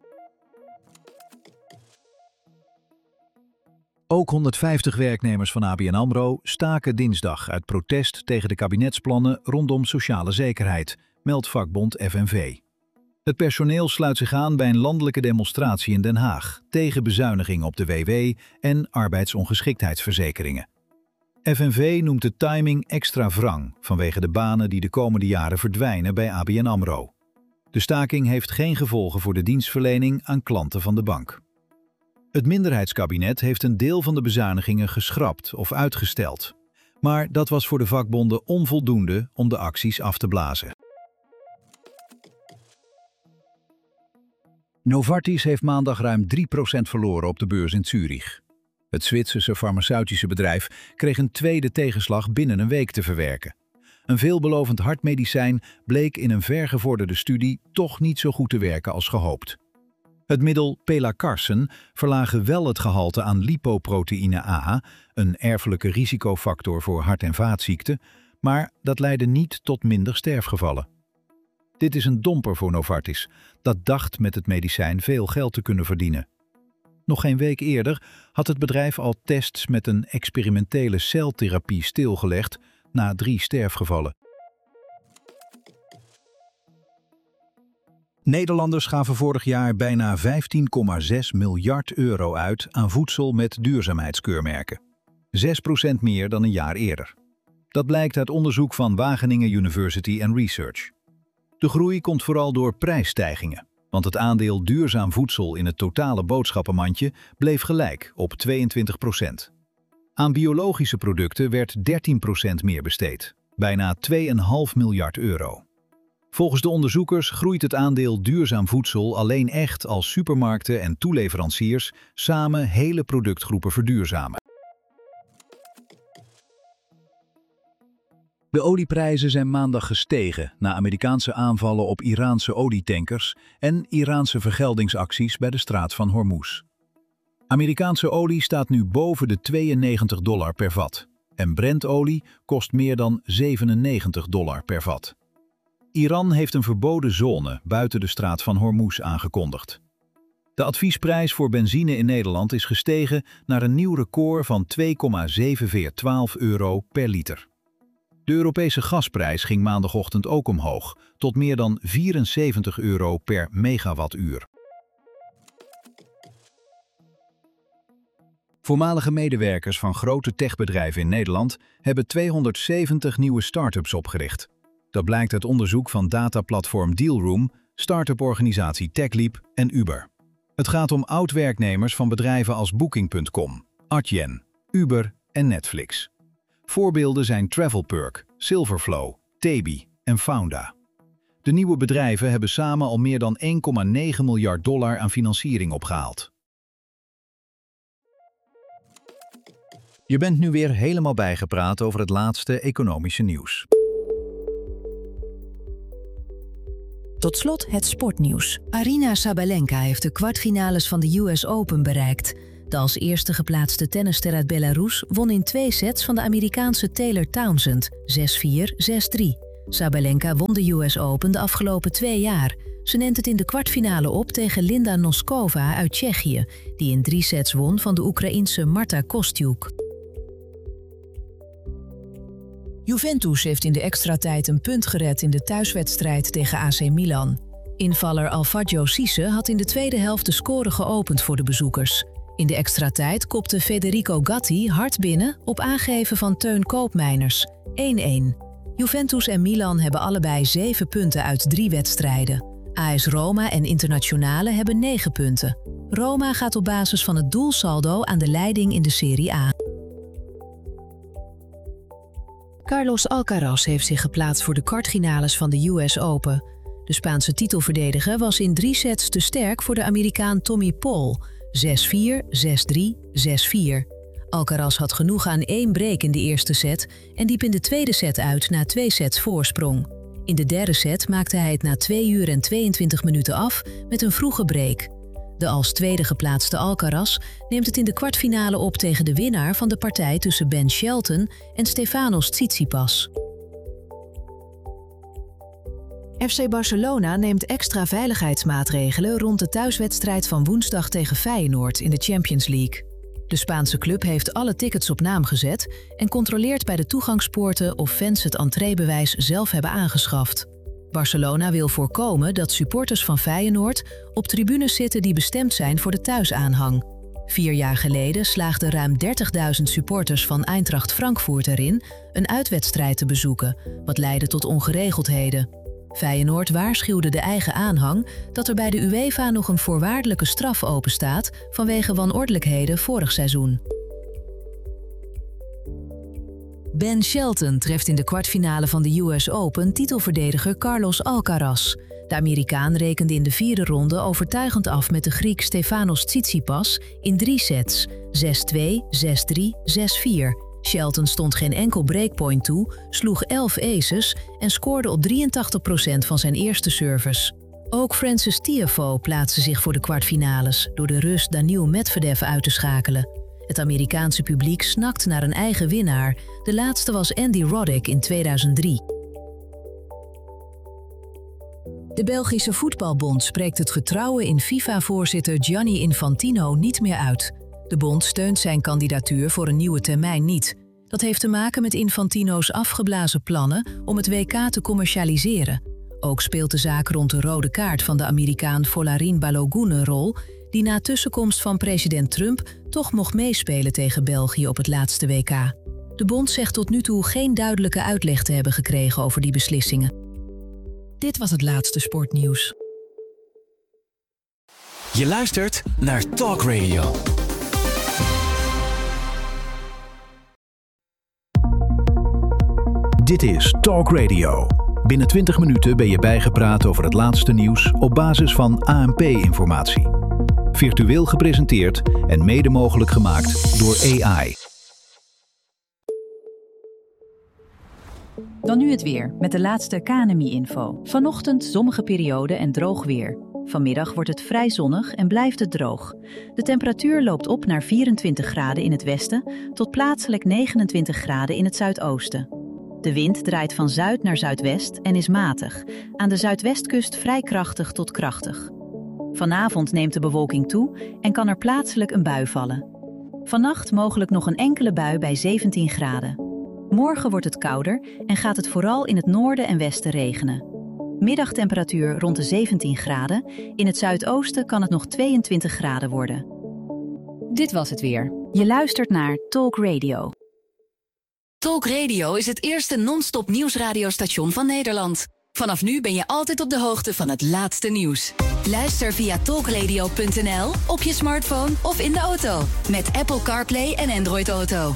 Speaker 5: Ook honderdvijftig werknemers van A B N AMRO staken dinsdag uit protest tegen de kabinetsplannen rondom sociale zekerheid, meldt vakbond F N V. Het personeel sluit zich aan bij een landelijke demonstratie in Den Haag tegen bezuinigingen op de W W en arbeidsongeschiktheidsverzekeringen. F N V noemt de timing extra wrang vanwege de banen die de komende jaren verdwijnen bij A B N AMRO. De staking heeft geen gevolgen voor de dienstverlening aan klanten van de bank. Het minderheidskabinet heeft een deel van de bezuinigingen geschrapt of uitgesteld. Maar dat was voor de vakbonden onvoldoende om de acties af te blazen. Novartis heeft maandag ruim drie procent verloren op de beurs in Zurich. Het Zwitserse farmaceutische bedrijf kreeg een tweede tegenslag binnen een week te verwerken. Een veelbelovend hartmedicijn bleek in een vergevorderde studie toch niet zo goed te werken als gehoopt. Het middel Pelacarsen verlaagde wel het gehalte aan lipoproteïne A, een erfelijke risicofactor voor hart- en vaatziekten, maar dat leidde niet tot minder sterfgevallen. Dit is een domper voor Novartis, dat dacht met het medicijn veel geld te kunnen verdienen. Nog geen week eerder had het bedrijf al tests met een experimentele celtherapie stilgelegd na drie sterfgevallen. Nederlanders gaven vorig jaar bijna vijftien komma zes miljard euro uit aan voedsel met duurzaamheidskeurmerken. zes procent meer dan een jaar eerder. Dat blijkt uit onderzoek van Wageningen University and Research. De groei komt vooral door prijsstijgingen, want het aandeel duurzaam voedsel in het totale boodschappenmandje bleef gelijk op tweeëntwintig procent. Aan biologische producten werd dertien procent meer besteed, bijna twee komma vijf miljard euro. Volgens de onderzoekers groeit het aandeel duurzaam voedsel alleen echt als supermarkten en toeleveranciers samen hele productgroepen verduurzamen. De olieprijzen zijn maandag gestegen na Amerikaanse aanvallen op Iraanse olietankers en Iraanse vergeldingsacties bij de straat van Hormuz. Amerikaanse olie staat nu boven de tweeënnegentig dollar per vat en Brentolie kost meer dan zevenennegentig dollar per vat. Iran heeft een verboden zone buiten de straat van Hormuz aangekondigd. De adviesprijs voor benzine in Nederland is gestegen naar een nieuw record van twee komma zeven vier twaalf euro per liter. De Europese gasprijs ging maandagochtend ook omhoog, tot meer dan vierenzeventig euro per megawattuur. Voormalige medewerkers van grote techbedrijven in Nederland hebben tweehonderdzeventig nieuwe start-ups opgericht. Dat blijkt uit onderzoek van dataplatform Dealroom, start-up-organisatie TechLeap en Uber. Het gaat om oud-werknemers van bedrijven als Booking punt com, Adyen, Uber en Netflix. Voorbeelden zijn Travelperk, Silverflow, Tebi en Founda. De nieuwe bedrijven hebben samen al meer dan één komma negen miljard dollar aan financiering opgehaald. Je bent nu weer helemaal bijgepraat over het laatste economische nieuws.
Speaker 2: Tot slot het sportnieuws. Aryna Sabalenka heeft de kwartfinales van de U S Open bereikt. De als eerste geplaatste tennisster uit Belarus won in twee sets van de Amerikaanse Taylor Townsend, zes vier, zes drie. Sabalenka won de U S Open de afgelopen twee jaar. Ze neemt het in de kwartfinale op tegen Linda Noskova uit Tsjechië, die in drie sets won van de Oekraïense Marta Kostyuk. Juventus heeft in de extratijd een punt gered in de thuiswedstrijd tegen A C Milan. Invaller Alfredo Cisse had in de tweede helft de score geopend voor de bezoekers. In de extratijd kopte Federico Gatti hard binnen op aangeven van Teun Koopmeiners. één-één. Juventus en Milan hebben allebei zeven punten uit drie wedstrijden. A S Roma en Internazionale hebben negen punten. Roma gaat op basis van het doelsaldo aan de leiding in de Serie A. Carlos Alcaraz heeft zich geplaatst voor de kwartfinales van de U S Open. De Spaanse titelverdediger was in drie sets te sterk voor de Amerikaan Tommy Paul. zes-vier, zes-drie, zes-vier. Alcaraz had genoeg aan één break in de eerste set en liep in de tweede set uit na twee sets voorsprong. In de derde set maakte hij het na twee uur en tweeëntwintig minuten af met een vroege break. De als tweede geplaatste Alcaraz neemt het in de kwartfinale op tegen de winnaar van de partij tussen Ben Shelton en Stefanos Tsitsipas. F C Barcelona neemt extra veiligheidsmaatregelen rond de thuiswedstrijd van woensdag tegen Feyenoord in de Champions League. De Spaanse club heeft alle tickets op naam gezet en controleert bij de toegangspoorten of fans het entreebewijs zelf hebben aangeschaft. Barcelona wil voorkomen dat supporters van Feyenoord op tribunes zitten die bestemd zijn voor de thuisaanhang. Vier jaar geleden slaagden ruim dertigduizend supporters van Eintracht Frankfurt erin een uitwedstrijd te bezoeken, wat leidde tot ongeregeldheden. Feyenoord waarschuwde de eigen aanhang dat er bij de UEFA nog een voorwaardelijke straf openstaat vanwege wanordelijkheden vorig seizoen. Ben Shelton treft in de kwartfinale van de U S Open titelverdediger Carlos Alcaraz. De Amerikaan rekende in de vierde ronde overtuigend af met de Griek Stefanos Tsitsipas in drie sets, zes-twee, zes-drie, zes-vier. Shelton stond geen enkel breakpoint toe, sloeg elf aces en scoorde op drieëntachtig procent van zijn eerste service. Ook Frances Tiafoe plaatste zich voor de kwartfinales door de Rus Daniil Medvedev uit te schakelen. Het Amerikaanse publiek snakt naar een eigen winnaar. De laatste was Andy Roddick in tweeduizend drie. De Belgische Voetbalbond spreekt het vertrouwen in FIFA-voorzitter Gianni Infantino niet meer uit. De bond steunt zijn kandidatuur voor een nieuwe termijn niet. Dat heeft te maken met Infantino's afgeblazen plannen om het W K te commercialiseren. Ook speelt de zaak rond de rode kaart van de Amerikaan Folarin Balogun een rol, die na tussenkomst van president Trump toch mocht meespelen tegen België op het laatste W K. De bond zegt tot nu toe geen duidelijke uitleg te hebben gekregen over die beslissingen. Dit was het laatste sportnieuws.
Speaker 6: Je luistert naar Talk Radio.
Speaker 5: Dit is Talk Radio. Binnen twintig minuten ben je bijgepraat over het laatste nieuws op basis van A N P-informatie. Virtueel gepresenteerd en mede mogelijk gemaakt door A I.
Speaker 1: Dan nu het weer, met de laatste K N M I-info. Vanochtend zonnige periode en droog weer. Vanmiddag wordt het vrij zonnig en blijft het droog. De temperatuur loopt op naar vierentwintig graden in het westen tot plaatselijk negenentwintig graden in het zuidoosten. De wind draait van zuid naar zuidwest en is matig. Aan de zuidwestkust vrij krachtig tot krachtig. Vanavond neemt de bewolking toe en kan er plaatselijk een bui vallen. Vannacht mogelijk nog een enkele bui bij zeventien graden. Morgen wordt het kouder en gaat het vooral in het noorden en westen regenen. Middagtemperatuur rond de zeventien graden. In het zuidoosten kan het nog tweeëntwintig graden worden. Dit was het weer. Je luistert naar Talk Radio.
Speaker 3: Talk Radio is het eerste non-stop nieuwsradiostation van Nederland. Vanaf nu ben je altijd op de hoogte van het laatste nieuws. Luister via talkradio punt n l, op je smartphone of in de auto. Met Apple CarPlay en Android Auto.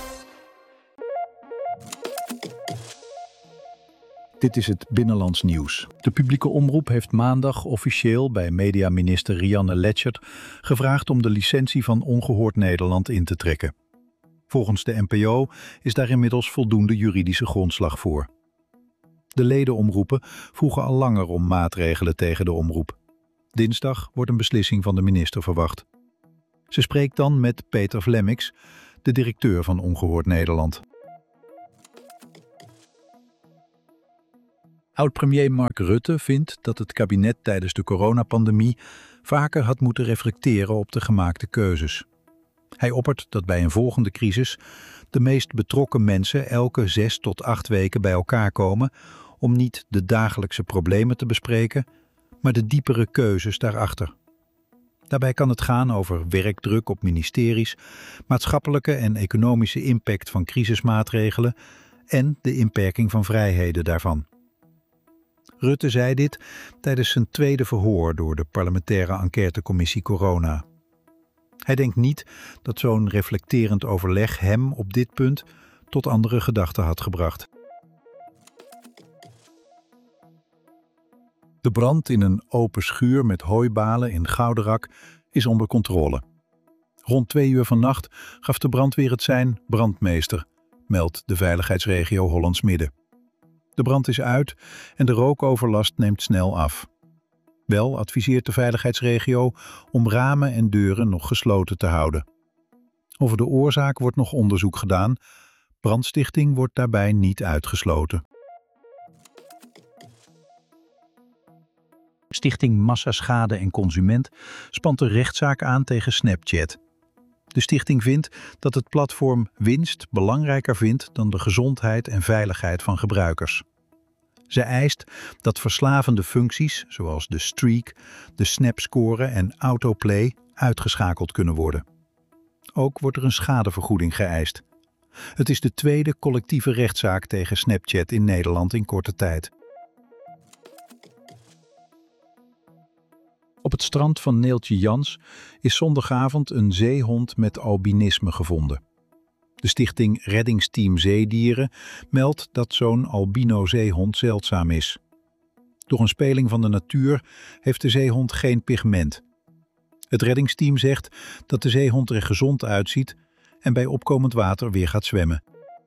Speaker 5: Dit is het Binnenlands Nieuws. De publieke omroep heeft maandag officieel bij mediaminister Rianne Letchert gevraagd om de licentie van Ongehoord Nederland in te trekken. Volgens de N P O is daar inmiddels voldoende juridische grondslag voor. De ledenomroepen vroegen al langer om maatregelen tegen de omroep. Dinsdag wordt een beslissing van de minister verwacht. Ze spreekt dan met Peter Vlemmix, de directeur van Ongehoord Nederland.
Speaker 4: Oud-premier Mark Rutte vindt dat het kabinet tijdens de coronapandemie vaker had moeten reflecteren op de gemaakte keuzes. Hij oppert dat bij een volgende crisis de meest betrokken mensen elke zes tot acht weken bij elkaar komen om niet de dagelijkse problemen te bespreken, maar de diepere keuzes daarachter. Daarbij kan het gaan over werkdruk op ministeries, maatschappelijke en economische impact van crisismaatregelen en de inperking van vrijheden daarvan. Rutte zei dit tijdens zijn tweede verhoor door de parlementaire enquêtecommissie Corona. Hij denkt niet dat zo'n reflecterend overleg hem op dit punt tot andere gedachten had gebracht. De brand in een open schuur met hooibalen in Gouderak is onder controle. Rond twee uur vannacht gaf de brandweer het sein brandmeester, meldt de veiligheidsregio Hollands Midden. De brand is uit en de rookoverlast neemt snel af. Wel adviseert de veiligheidsregio om ramen en deuren nog gesloten te houden. Over de oorzaak wordt nog onderzoek gedaan. Brandstichting wordt daarbij niet uitgesloten. Stichting Massaschade en Consument spant een rechtszaak aan tegen Snapchat. De stichting vindt dat het platform winst belangrijker vindt dan de gezondheid en veiligheid van gebruikers. Ze eist dat verslavende functies zoals de streak, de snapscore en autoplay uitgeschakeld kunnen worden. Ook wordt er een schadevergoeding geëist. Het is de tweede collectieve rechtszaak tegen Snapchat in Nederland in korte tijd. Op het strand van Neeltje Jans is zondagavond een zeehond met albinisme gevonden. De stichting Reddingsteam Zeedieren meldt dat zo'n albino-zeehond zeldzaam is. Door een speling van de natuur heeft de zeehond geen pigment. Het reddingsteam zegt dat de zeehond er gezond uitziet en bij opkomend water weer gaat zwemmen.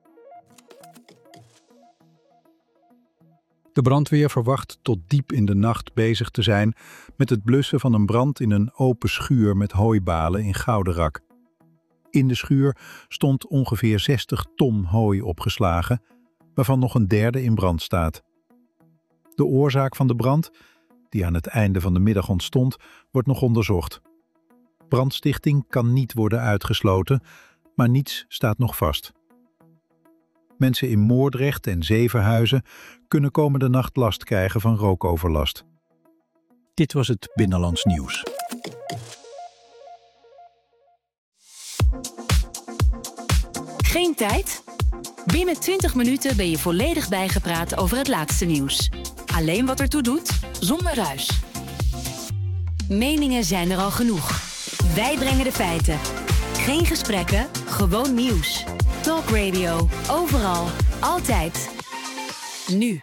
Speaker 4: De brandweer verwacht tot diep in de nacht bezig te zijn met het blussen van een brand in een open schuur met hooibalen in Gouderak. In de schuur stond ongeveer zestig ton hooi opgeslagen, waarvan nog een derde in brand staat. De oorzaak van de brand, die aan het einde van de middag ontstond, wordt nog onderzocht. Brandstichting kan niet worden uitgesloten, maar niets staat nog vast. Mensen in Moordrecht en Zevenhuizen kunnen komende nacht last krijgen van rookoverlast. Dit was het Binnenlands Nieuws.
Speaker 3: Geen tijd? Binnen twintig minuten ben je volledig bijgepraat over het laatste nieuws. Alleen wat ertoe doet, zonder ruis. Meningen zijn er al genoeg. Wij brengen de feiten. Geen gesprekken, gewoon nieuws. Talk Radio. Overal. Altijd. Nu.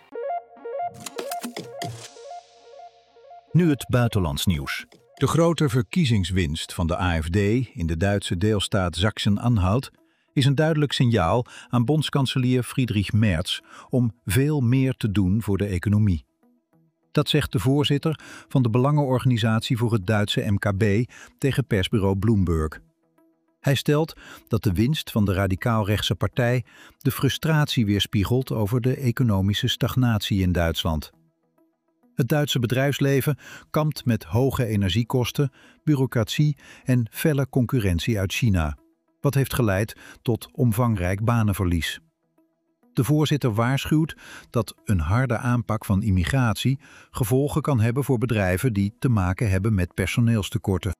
Speaker 5: Nu het buitenlands nieuws. De grote verkiezingswinst van de A F D in de Duitse deelstaat Sachsen-Anhalt is een duidelijk signaal aan bondskanselier Friedrich Merz om veel meer te doen voor de economie. Dat zegt de voorzitter van de Belangenorganisatie voor het Duitse M K B tegen persbureau Bloomberg. Hij stelt dat de winst van de radicaal-rechtse partij de frustratie weerspiegelt over de economische stagnatie in Duitsland. Het Duitse bedrijfsleven kampt met hoge energiekosten, bureaucratie en felle concurrentie uit China, wat heeft geleid tot omvangrijk banenverlies. De voorzitter waarschuwt dat een harde aanpak van immigratie gevolgen kan hebben voor bedrijven die te maken hebben met personeelstekorten.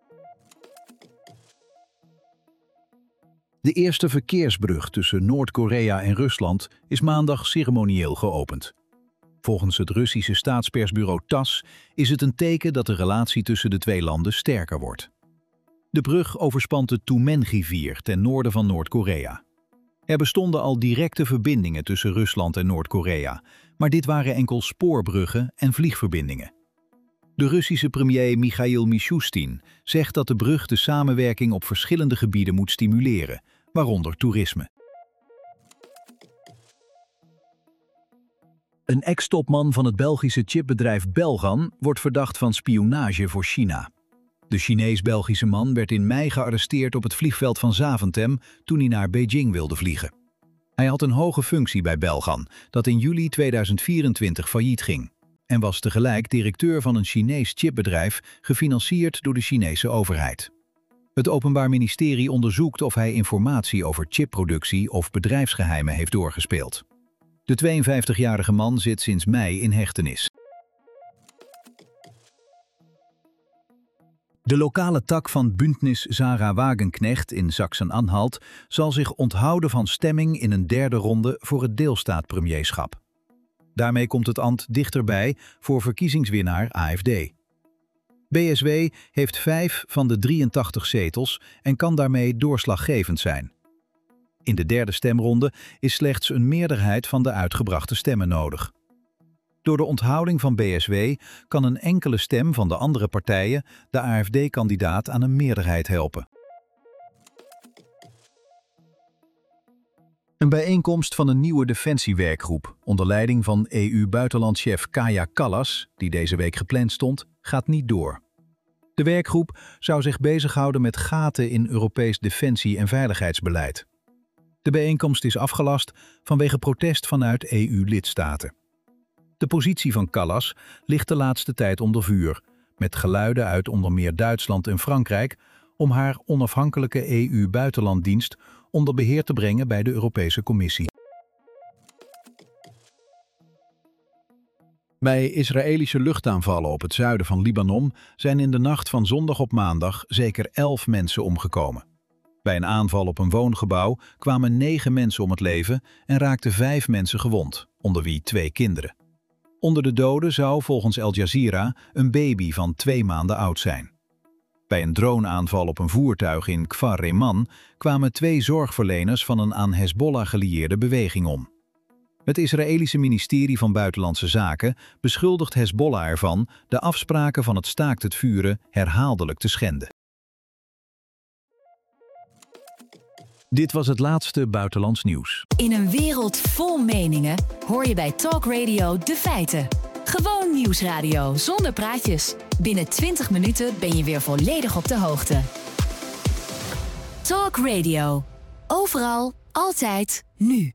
Speaker 5: De eerste verkeersbrug tussen Noord-Korea en Rusland is maandag ceremonieel geopend. Volgens het Russische staatspersbureau TASS is het een teken dat de relatie tussen de twee landen sterker wordt. De brug overspant de Tumen-rivier ten noorden van Noord-Korea. Er bestonden al directe verbindingen tussen Rusland en Noord-Korea, maar dit waren enkel spoorbruggen en vliegverbindingen. De Russische premier Michail Mishustin zegt dat de brug de samenwerking op verschillende gebieden moet stimuleren, waaronder toerisme. Een ex-topman van het Belgische chipbedrijf Belgan wordt verdacht van spionage voor China. De Chinees-Belgische man werd in mei gearresteerd op het vliegveld van Zaventem toen hij naar Beijing wilde vliegen. Hij had een hoge functie bij Belgan, dat in juli tweeduizend vierentwintig failliet ging, en was tegelijk directeur van een Chinees chipbedrijf gefinancierd door de Chinese overheid. Het Openbaar Ministerie onderzoekt of hij informatie over chipproductie of bedrijfsgeheimen heeft doorgespeeld. De tweeënvijftigjarige man zit sinds mei in hechtenis. De lokale tak van Bündnis Sarah Wagenknecht in Sachsen-Anhalt zal zich onthouden van stemming in een derde ronde voor het deelstaatpremierschap. Daarmee komt het ambt dichterbij voor verkiezingswinnaar A F D. B S W heeft vijf van de drieëntachtig zetels en kan daarmee doorslaggevend zijn. In de derde stemronde is slechts een meerderheid van de uitgebrachte stemmen nodig. Door de onthouding van B S W kan een enkele stem van de andere partijen de A F D-kandidaat aan een meerderheid helpen. Een bijeenkomst van een nieuwe defensiewerkgroep onder leiding van E U-buitenlandchef Kaja Kallas, die deze week gepland stond, gaat niet door. De werkgroep zou zich bezighouden met gaten in Europees defensie- en veiligheidsbeleid. De bijeenkomst is afgelast vanwege protest vanuit E U-lidstaten. De positie van Kallas ligt de laatste tijd onder vuur, met geluiden uit onder meer Duitsland en Frankrijk om haar onafhankelijke E U-buitenlanddienst onder beheer te brengen bij de Europese Commissie. Bij Israëlische luchtaanvallen op het zuiden van Libanon zijn in de nacht van zondag op maandag zeker elf mensen omgekomen. Bij een aanval op een woongebouw kwamen negen mensen om het leven en raakten vijf mensen gewond, onder wie twee kinderen. Onder de doden zou volgens Al Jazeera een baby van twee maanden oud zijn. Bij een droneaanval op een voertuig in Kfar Reman kwamen twee zorgverleners van een aan Hezbollah gelieerde beweging om. Het Israëlische ministerie van Buitenlandse Zaken beschuldigt Hezbollah ervan de afspraken van het staakt het vuren herhaaldelijk te schenden. Dit was het laatste buitenlands nieuws.
Speaker 3: In een wereld vol meningen hoor je bij Talk Radio de feiten. Gewoon nieuwsradio zonder praatjes. Binnen twintig minuten ben je weer volledig op de hoogte. Talk Radio. Overal, altijd, nu.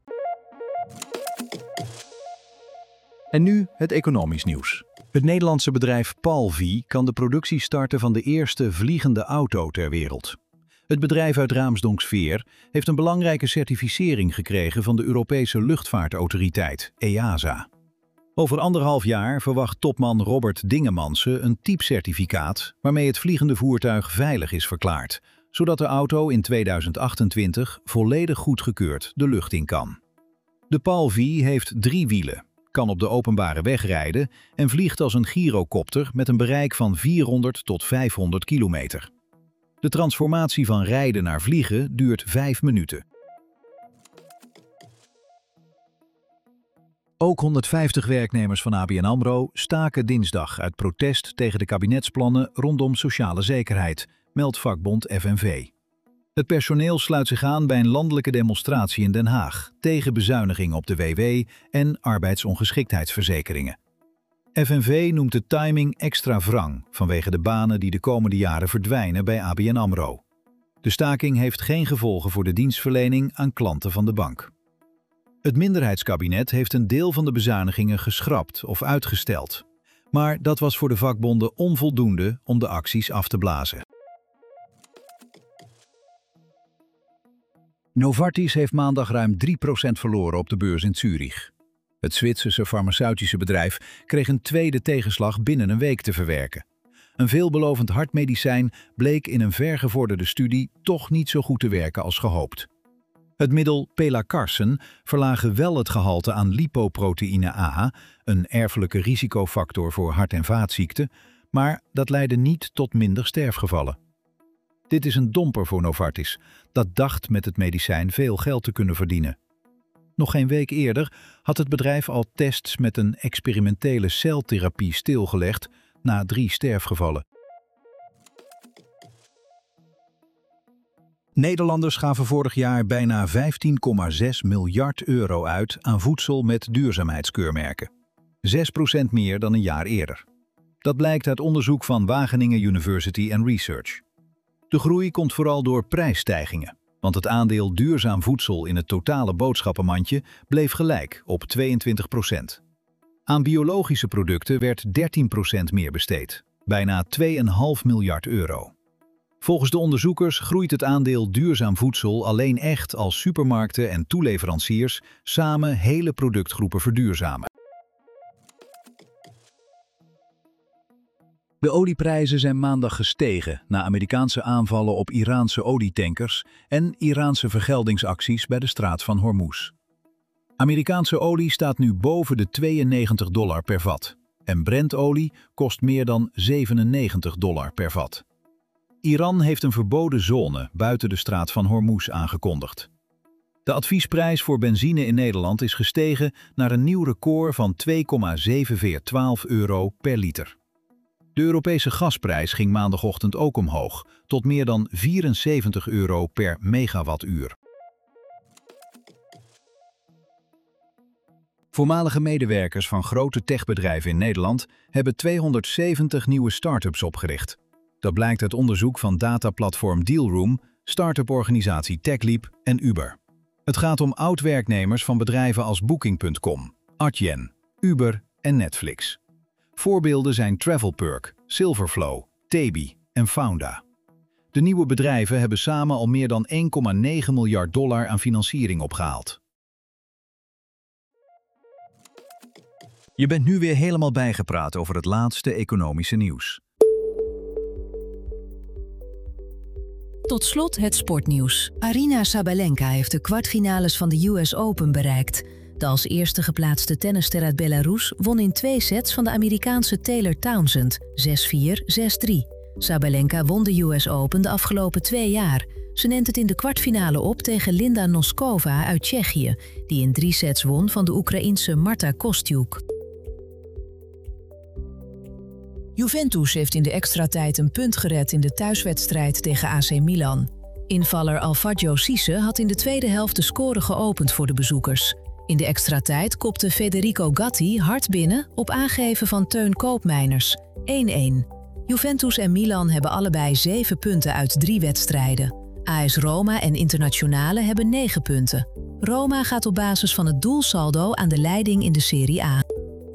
Speaker 5: En nu het economisch nieuws. Het Nederlandse bedrijf Palvie kan de productie starten van de eerste vliegende auto ter wereld. Het bedrijf uit Raamsdonksveer heeft een belangrijke certificering gekregen van de Europese luchtvaartautoriteit, E A S A. Over anderhalf jaar verwacht topman Robert Dingemansen een typcertificaat waarmee het vliegende voertuig veilig is verklaard, zodat de auto in tweeduizend achtentwintig volledig goedgekeurd de lucht in kan. De Palvie heeft drie wielen, kan op de openbare weg rijden en vliegt als een gyrocopter met een bereik van vierhonderd tot vijfhonderd kilometer. De transformatie van rijden naar vliegen duurt vijf minuten. Ook honderdvijftig werknemers van A B N AMRO staken dinsdag uit protest tegen de kabinetsplannen rondom sociale zekerheid, meldt vakbond F N V. Het personeel sluit zich aan bij een landelijke demonstratie in Den Haag tegen bezuinigingen op de W W en arbeidsongeschiktheidsverzekeringen. F N V noemt de timing extra wrang vanwege de banen die de komende jaren verdwijnen bij A B N AMRO. De staking heeft geen gevolgen voor de dienstverlening aan klanten van de bank. Het minderheidskabinet heeft een deel van de bezuinigingen geschrapt of uitgesteld. Maar dat was voor de vakbonden onvoldoende om de acties af te blazen. Novartis heeft maandag ruim drie procent verloren op de beurs in Zurich. Het Zwitserse farmaceutische bedrijf kreeg een tweede tegenslag binnen een week te verwerken. Een veelbelovend hartmedicijn bleek in een vergevorderde studie toch niet zo goed te werken als gehoopt. Het middel Pelacarsen verlaagde wel het gehalte aan lipoproteïne A, een erfelijke risicofactor voor hart- en vaatziekten, maar dat leidde niet tot minder sterfgevallen. Dit is een domper voor Novartis, dat dacht met het medicijn veel geld te kunnen verdienen. Nog geen week eerder had het bedrijf al tests met een experimentele celtherapie stilgelegd na drie sterfgevallen. Nederlanders gaven vorig jaar bijna vijftien komma zes miljard euro uit aan voedsel met duurzaamheidskeurmerken. zes procent meer dan een jaar eerder. Dat blijkt uit onderzoek van Wageningen University and Research. De groei komt vooral door prijsstijgingen. want het aandeel duurzaam voedsel in het totale boodschappenmandje bleef gelijk op tweeëntwintig procent. Aan biologische producten werd dertien procent meer besteed, bijna twee komma vijf miljard euro. Volgens de onderzoekers groeit het aandeel duurzaam voedsel alleen echt als supermarkten en toeleveranciers samen hele productgroepen verduurzamen. De olieprijzen zijn maandag gestegen na Amerikaanse aanvallen op Iraanse olietankers en Iraanse vergeldingsacties bij de straat van Hormuz. Amerikaanse olie staat nu boven de tweeënnegentig dollar per vat en Brentolie kost meer dan zevenennegentig dollar per vat. Iran heeft een verboden zone buiten de straat van Hormuz aangekondigd. De adviesprijs voor benzine in Nederland is gestegen naar een nieuw record van twee komma zeven vier een twee euro per liter. De Europese gasprijs ging maandagochtend ook omhoog, tot meer dan vierenzeventig euro per megawattuur. Voormalige medewerkers van grote techbedrijven in Nederland hebben tweehonderdzeventig nieuwe start-ups opgericht. Dat blijkt uit onderzoek van dataplatform Dealroom, start-up-organisatie TechLeap en Uber. Het gaat om oud-werknemers van bedrijven als Booking punt com, Adyen, Uber en Netflix. Voorbeelden zijn Travelperk, Silverflow, Tebi en Founda. De nieuwe bedrijven hebben samen al meer dan één komma negen miljard dollar aan financiering opgehaald. Je bent nu weer helemaal bijgepraat over het laatste economische nieuws.
Speaker 2: Tot slot het sportnieuws. Aryna Sabalenka heeft de kwartfinales van de U S Open bereikt. De als eerste geplaatste tennisster uit Belarus won in twee sets van de Amerikaanse Taylor Townsend, zes vier, zes drie. Sabalenka won de U S Open de afgelopen twee jaar. Ze neemt het in de kwartfinale op tegen Linda Noskova uit Tsjechië, die in drie sets won van de Oekraïense Marta Kostyuk. Juventus heeft in de extratijd een punt gered in de thuiswedstrijd tegen A C Milan. Invaller Alfredo Cisse had in de tweede helft de score geopend voor de bezoekers. In de extratijd kopte Federico Gatti hard binnen op aangeven van Teun Koopmeiners, één-één. Juventus en Milan hebben allebei zeven punten uit drie wedstrijden. A S Roma en Internazionale hebben negen punten. Roma gaat op basis van het doelsaldo aan de leiding in de Serie A.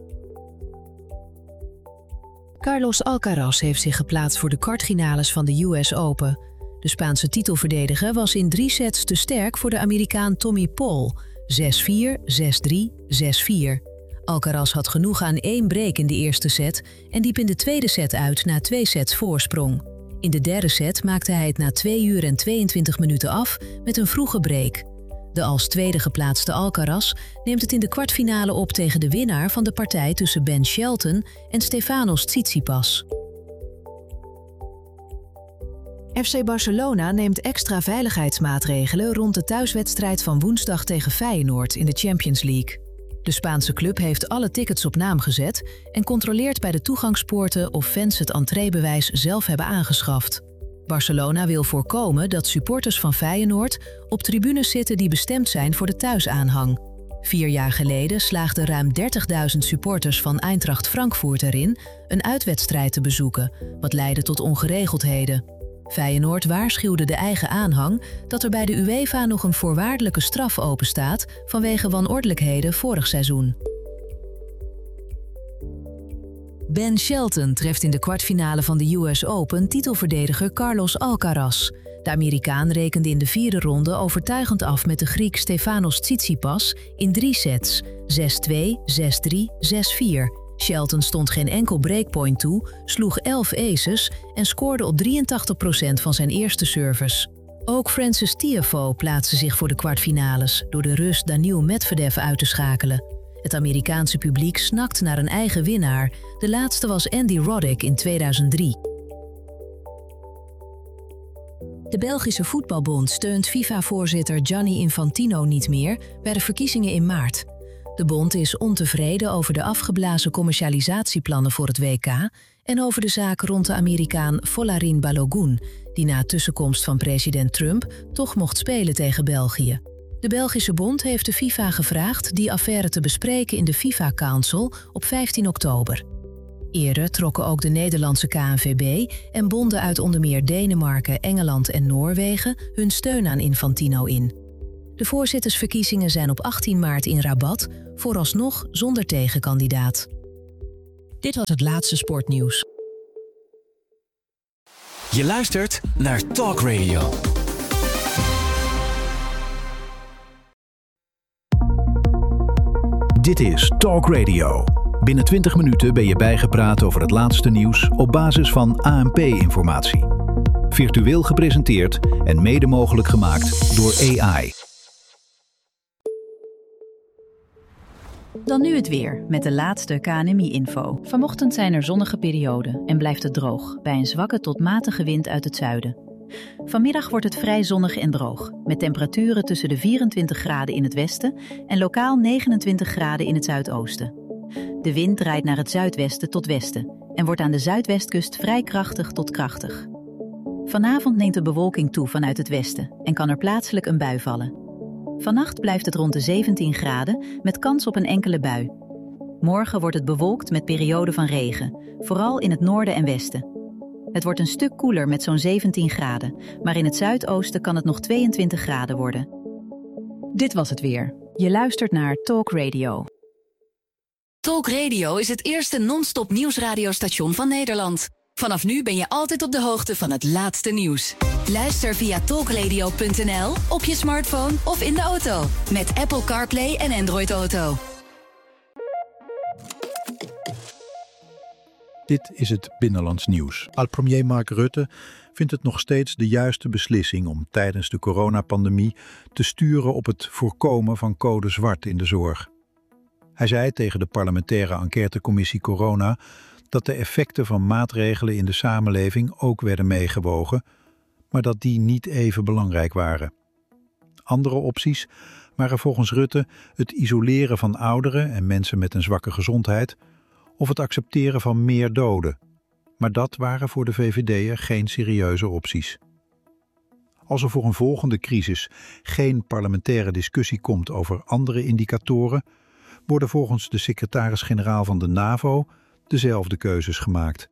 Speaker 2: Carlos Alcaraz heeft zich geplaatst voor de kwartfinales van de U S Open. De Spaanse titelverdediger was in drie sets te sterk voor de Amerikaan Tommy Paul, zes vier, zes drie, zes vier. Alcaraz had genoeg aan één break in de eerste set en liep in de tweede set uit na twee sets voorsprong. In de derde set maakte hij het na twee uur en tweeëntwintig minuten af met een vroege break. De als tweede geplaatste Alcaraz neemt het in de kwartfinale op tegen de winnaar van de partij tussen Ben Shelton en Stefanos Tsitsipas. F C Barcelona neemt extra veiligheidsmaatregelen rond de thuiswedstrijd van woensdag tegen Feyenoord in de Champions League. De Spaanse club heeft alle tickets op naam gezet en controleert bij de toegangspoorten of fans het entreebewijs zelf hebben aangeschaft. Barcelona wil voorkomen dat supporters van Feyenoord op tribunes zitten die bestemd zijn voor de thuisaanhang. Vier jaar geleden slaagden ruim dertigduizend supporters van Eintracht Frankfurt erin een uitwedstrijd te bezoeken, wat leidde tot ongeregeldheden. Feyenoord waarschuwde de eigen aanhang dat er bij de UEFA nog een voorwaardelijke straf openstaat vanwege wanordelijkheden vorig seizoen. Ben Shelton treft in de kwartfinale van de U S Open titelverdediger Carlos Alcaraz. De Amerikaan rekende in de vierde ronde overtuigend af met de Griek Stefanos Tsitsipas in drie sets, zes twee, zes drie, zes vier. Shelton stond geen enkel breakpoint toe, sloeg elf aces en scoorde op drieëntachtig procent van zijn eerste service. Ook Frances Tiafoe plaatste zich voor de kwartfinales door de Rus Daniil Medvedev uit te schakelen. Het Amerikaanse publiek snakt naar een eigen winnaar. De laatste was Andy Roddick in tweeduizend drie. De Belgische Voetbalbond steunt FIFA-voorzitter Gianni Infantino niet meer bij de verkiezingen in maart. De bond is ontevreden over de afgeblazen commercialisatieplannen voor het W K en over de zaak rond de Amerikaan Folarin Balogun, die na tussenkomst van president Trump toch mocht spelen tegen België. De Belgische bond heeft de FIFA gevraagd die affaire te bespreken in de FIFA Council op vijftien oktober. Eerder trokken ook de Nederlandse K N V B en bonden uit onder meer Denemarken, Engeland en Noorwegen hun steun aan Infantino in. De voorzittersverkiezingen zijn op achttien maart in Rabat, vooralsnog zonder tegenkandidaat. Dit was het laatste sportnieuws.
Speaker 6: Je luistert naar Talk Radio.
Speaker 5: Dit is Talk Radio. Binnen twintig minuten ben je bijgepraat over het laatste nieuws op basis van A N P-informatie. Virtueel gepresenteerd en mede mogelijk gemaakt door A I.
Speaker 1: Dan nu het weer, met de laatste K N M I-info. Vanochtend zijn er zonnige perioden en blijft het droog, bij een zwakke tot matige wind uit het zuiden. Vanmiddag wordt het vrij zonnig en droog, met temperaturen tussen de vierentwintig graden in het westen en lokaal negenentwintig graden in het zuidoosten. De wind draait naar het zuidwesten tot westen en wordt aan de zuidwestkust vrij krachtig tot krachtig. Vanavond neemt de bewolking toe vanuit het westen en kan er plaatselijk een bui vallen. Vannacht blijft het rond de zeventien graden met kans op een enkele bui. Morgen wordt het bewolkt met perioden van regen, vooral in het noorden en westen. Het wordt een stuk koeler met zo'n zeventien graden, maar in het zuidoosten kan het nog tweeëntwintig graden worden. Dit was het weer. Je luistert naar Talk Radio.
Speaker 3: Talk Radio is het eerste non-stop nieuwsradiostation van Nederland. Vanaf nu ben je altijd op de hoogte van het laatste nieuws. Luister via talk radio punt n l, op je smartphone of in de auto. Met Apple CarPlay en Android Auto.
Speaker 4: Dit is het Binnenlands Nieuws. Oud-premier Mark Rutte vindt het nog steeds de juiste beslissing om tijdens de coronapandemie te sturen op het voorkomen van code zwart in de zorg. Hij zei tegen de parlementaire enquêtecommissie Corona dat de effecten van maatregelen in de samenleving ook werden meegewogen, maar dat die niet even belangrijk waren. Andere opties waren volgens Rutte het isoleren van ouderen en mensen met een zwakke gezondheid of het accepteren van meer doden. Maar dat waren voor de V V D'er geen serieuze opties. Als er voor een volgende crisis geen parlementaire discussie komt over andere indicatoren, worden volgens de secretaris-generaal van de NAVO dezelfde keuzes gemaakt.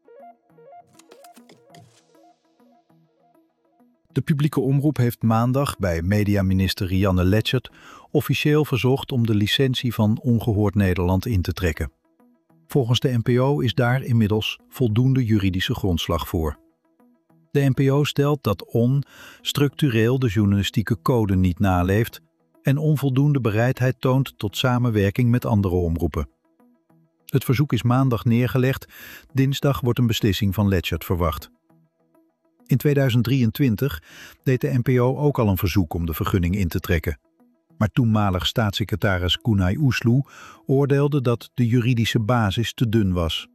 Speaker 4: De publieke omroep heeft maandag bij mediaminister Rianne Letchert officieel verzocht om de licentie van Ongehoord Nederland in te trekken. Volgens de N P O is daar inmiddels voldoende juridische grondslag voor. De N P O stelt dat O N structureel de journalistieke code niet naleeft en onvoldoende bereidheid toont tot samenwerking met andere omroepen. Het verzoek is maandag neergelegd, dinsdag wordt een beslissing van Letchert verwacht. In tweeduizend drieëntwintig deed de N P O ook al een verzoek om de vergunning in te trekken. Maar toenmalig staatssecretaris Koenay Oesloe oordeelde dat de juridische basis te dun was.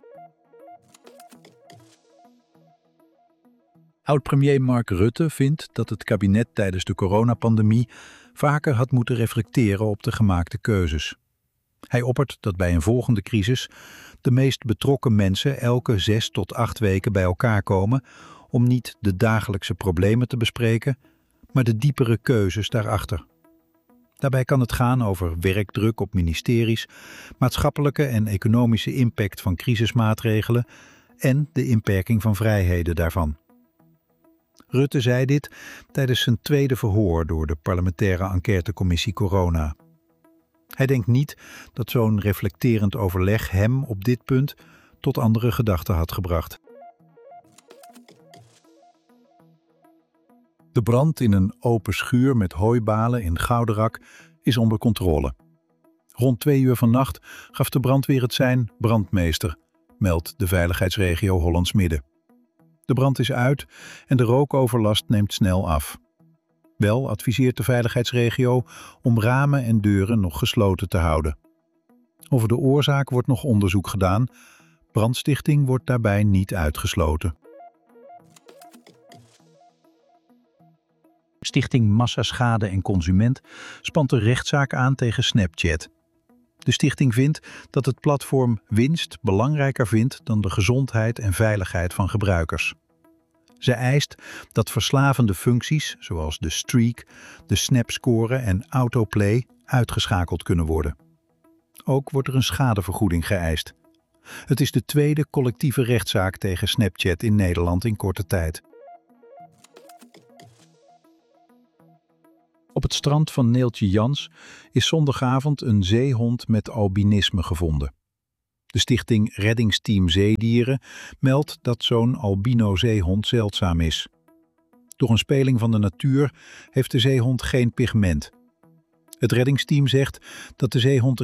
Speaker 4: Oud-premier Mark Rutte vindt dat het kabinet tijdens de coronapandemie vaker had moeten reflecteren op de gemaakte keuzes. Hij oppert dat bij een volgende crisis de meest betrokken mensen elke zes tot acht weken bij elkaar komen om niet de dagelijkse problemen te bespreken, maar de diepere keuzes daarachter. Daarbij kan het gaan over werkdruk op ministeries, maatschappelijke en economische impact van crisismaatregelen en de inperking van vrijheden daarvan. Rutte zei dit tijdens zijn tweede verhoor door de parlementaire enquêtecommissie Corona. Hij denkt niet dat zo'n reflecterend overleg hem op dit punt tot andere gedachten had gebracht. De brand in een open schuur met hooibalen in Gouderak is onder controle. Rond twee uur vannacht gaf de brandweer het sein brandmeester, meldt de veiligheidsregio Hollands Midden. De brand is uit en de rookoverlast neemt snel af. Wel adviseert de veiligheidsregio om ramen en deuren nog gesloten te houden. Over de oorzaak wordt nog onderzoek gedaan. Brandstichting wordt daarbij niet uitgesloten. Stichting Massaschade en Consument spant een rechtszaak aan tegen Snapchat. De stichting vindt dat het platform winst belangrijker vindt dan de gezondheid en veiligheid van gebruikers. Ze eist dat verslavende functies zoals de streak, de snapscore en autoplay uitgeschakeld kunnen worden. Ook wordt er een schadevergoeding geëist. Het is de tweede collectieve rechtszaak tegen Snapchat in Nederland in korte tijd. Op het strand van Neeltje Jans is zondagavond een zeehond met albinisme gevonden. De stichting Reddingsteam Zeedieren meldt dat zo'n albino-zeehond zeldzaam is. Door een speling van de natuur heeft de zeehond geen pigment. Het reddingsteam zegt dat de zeehond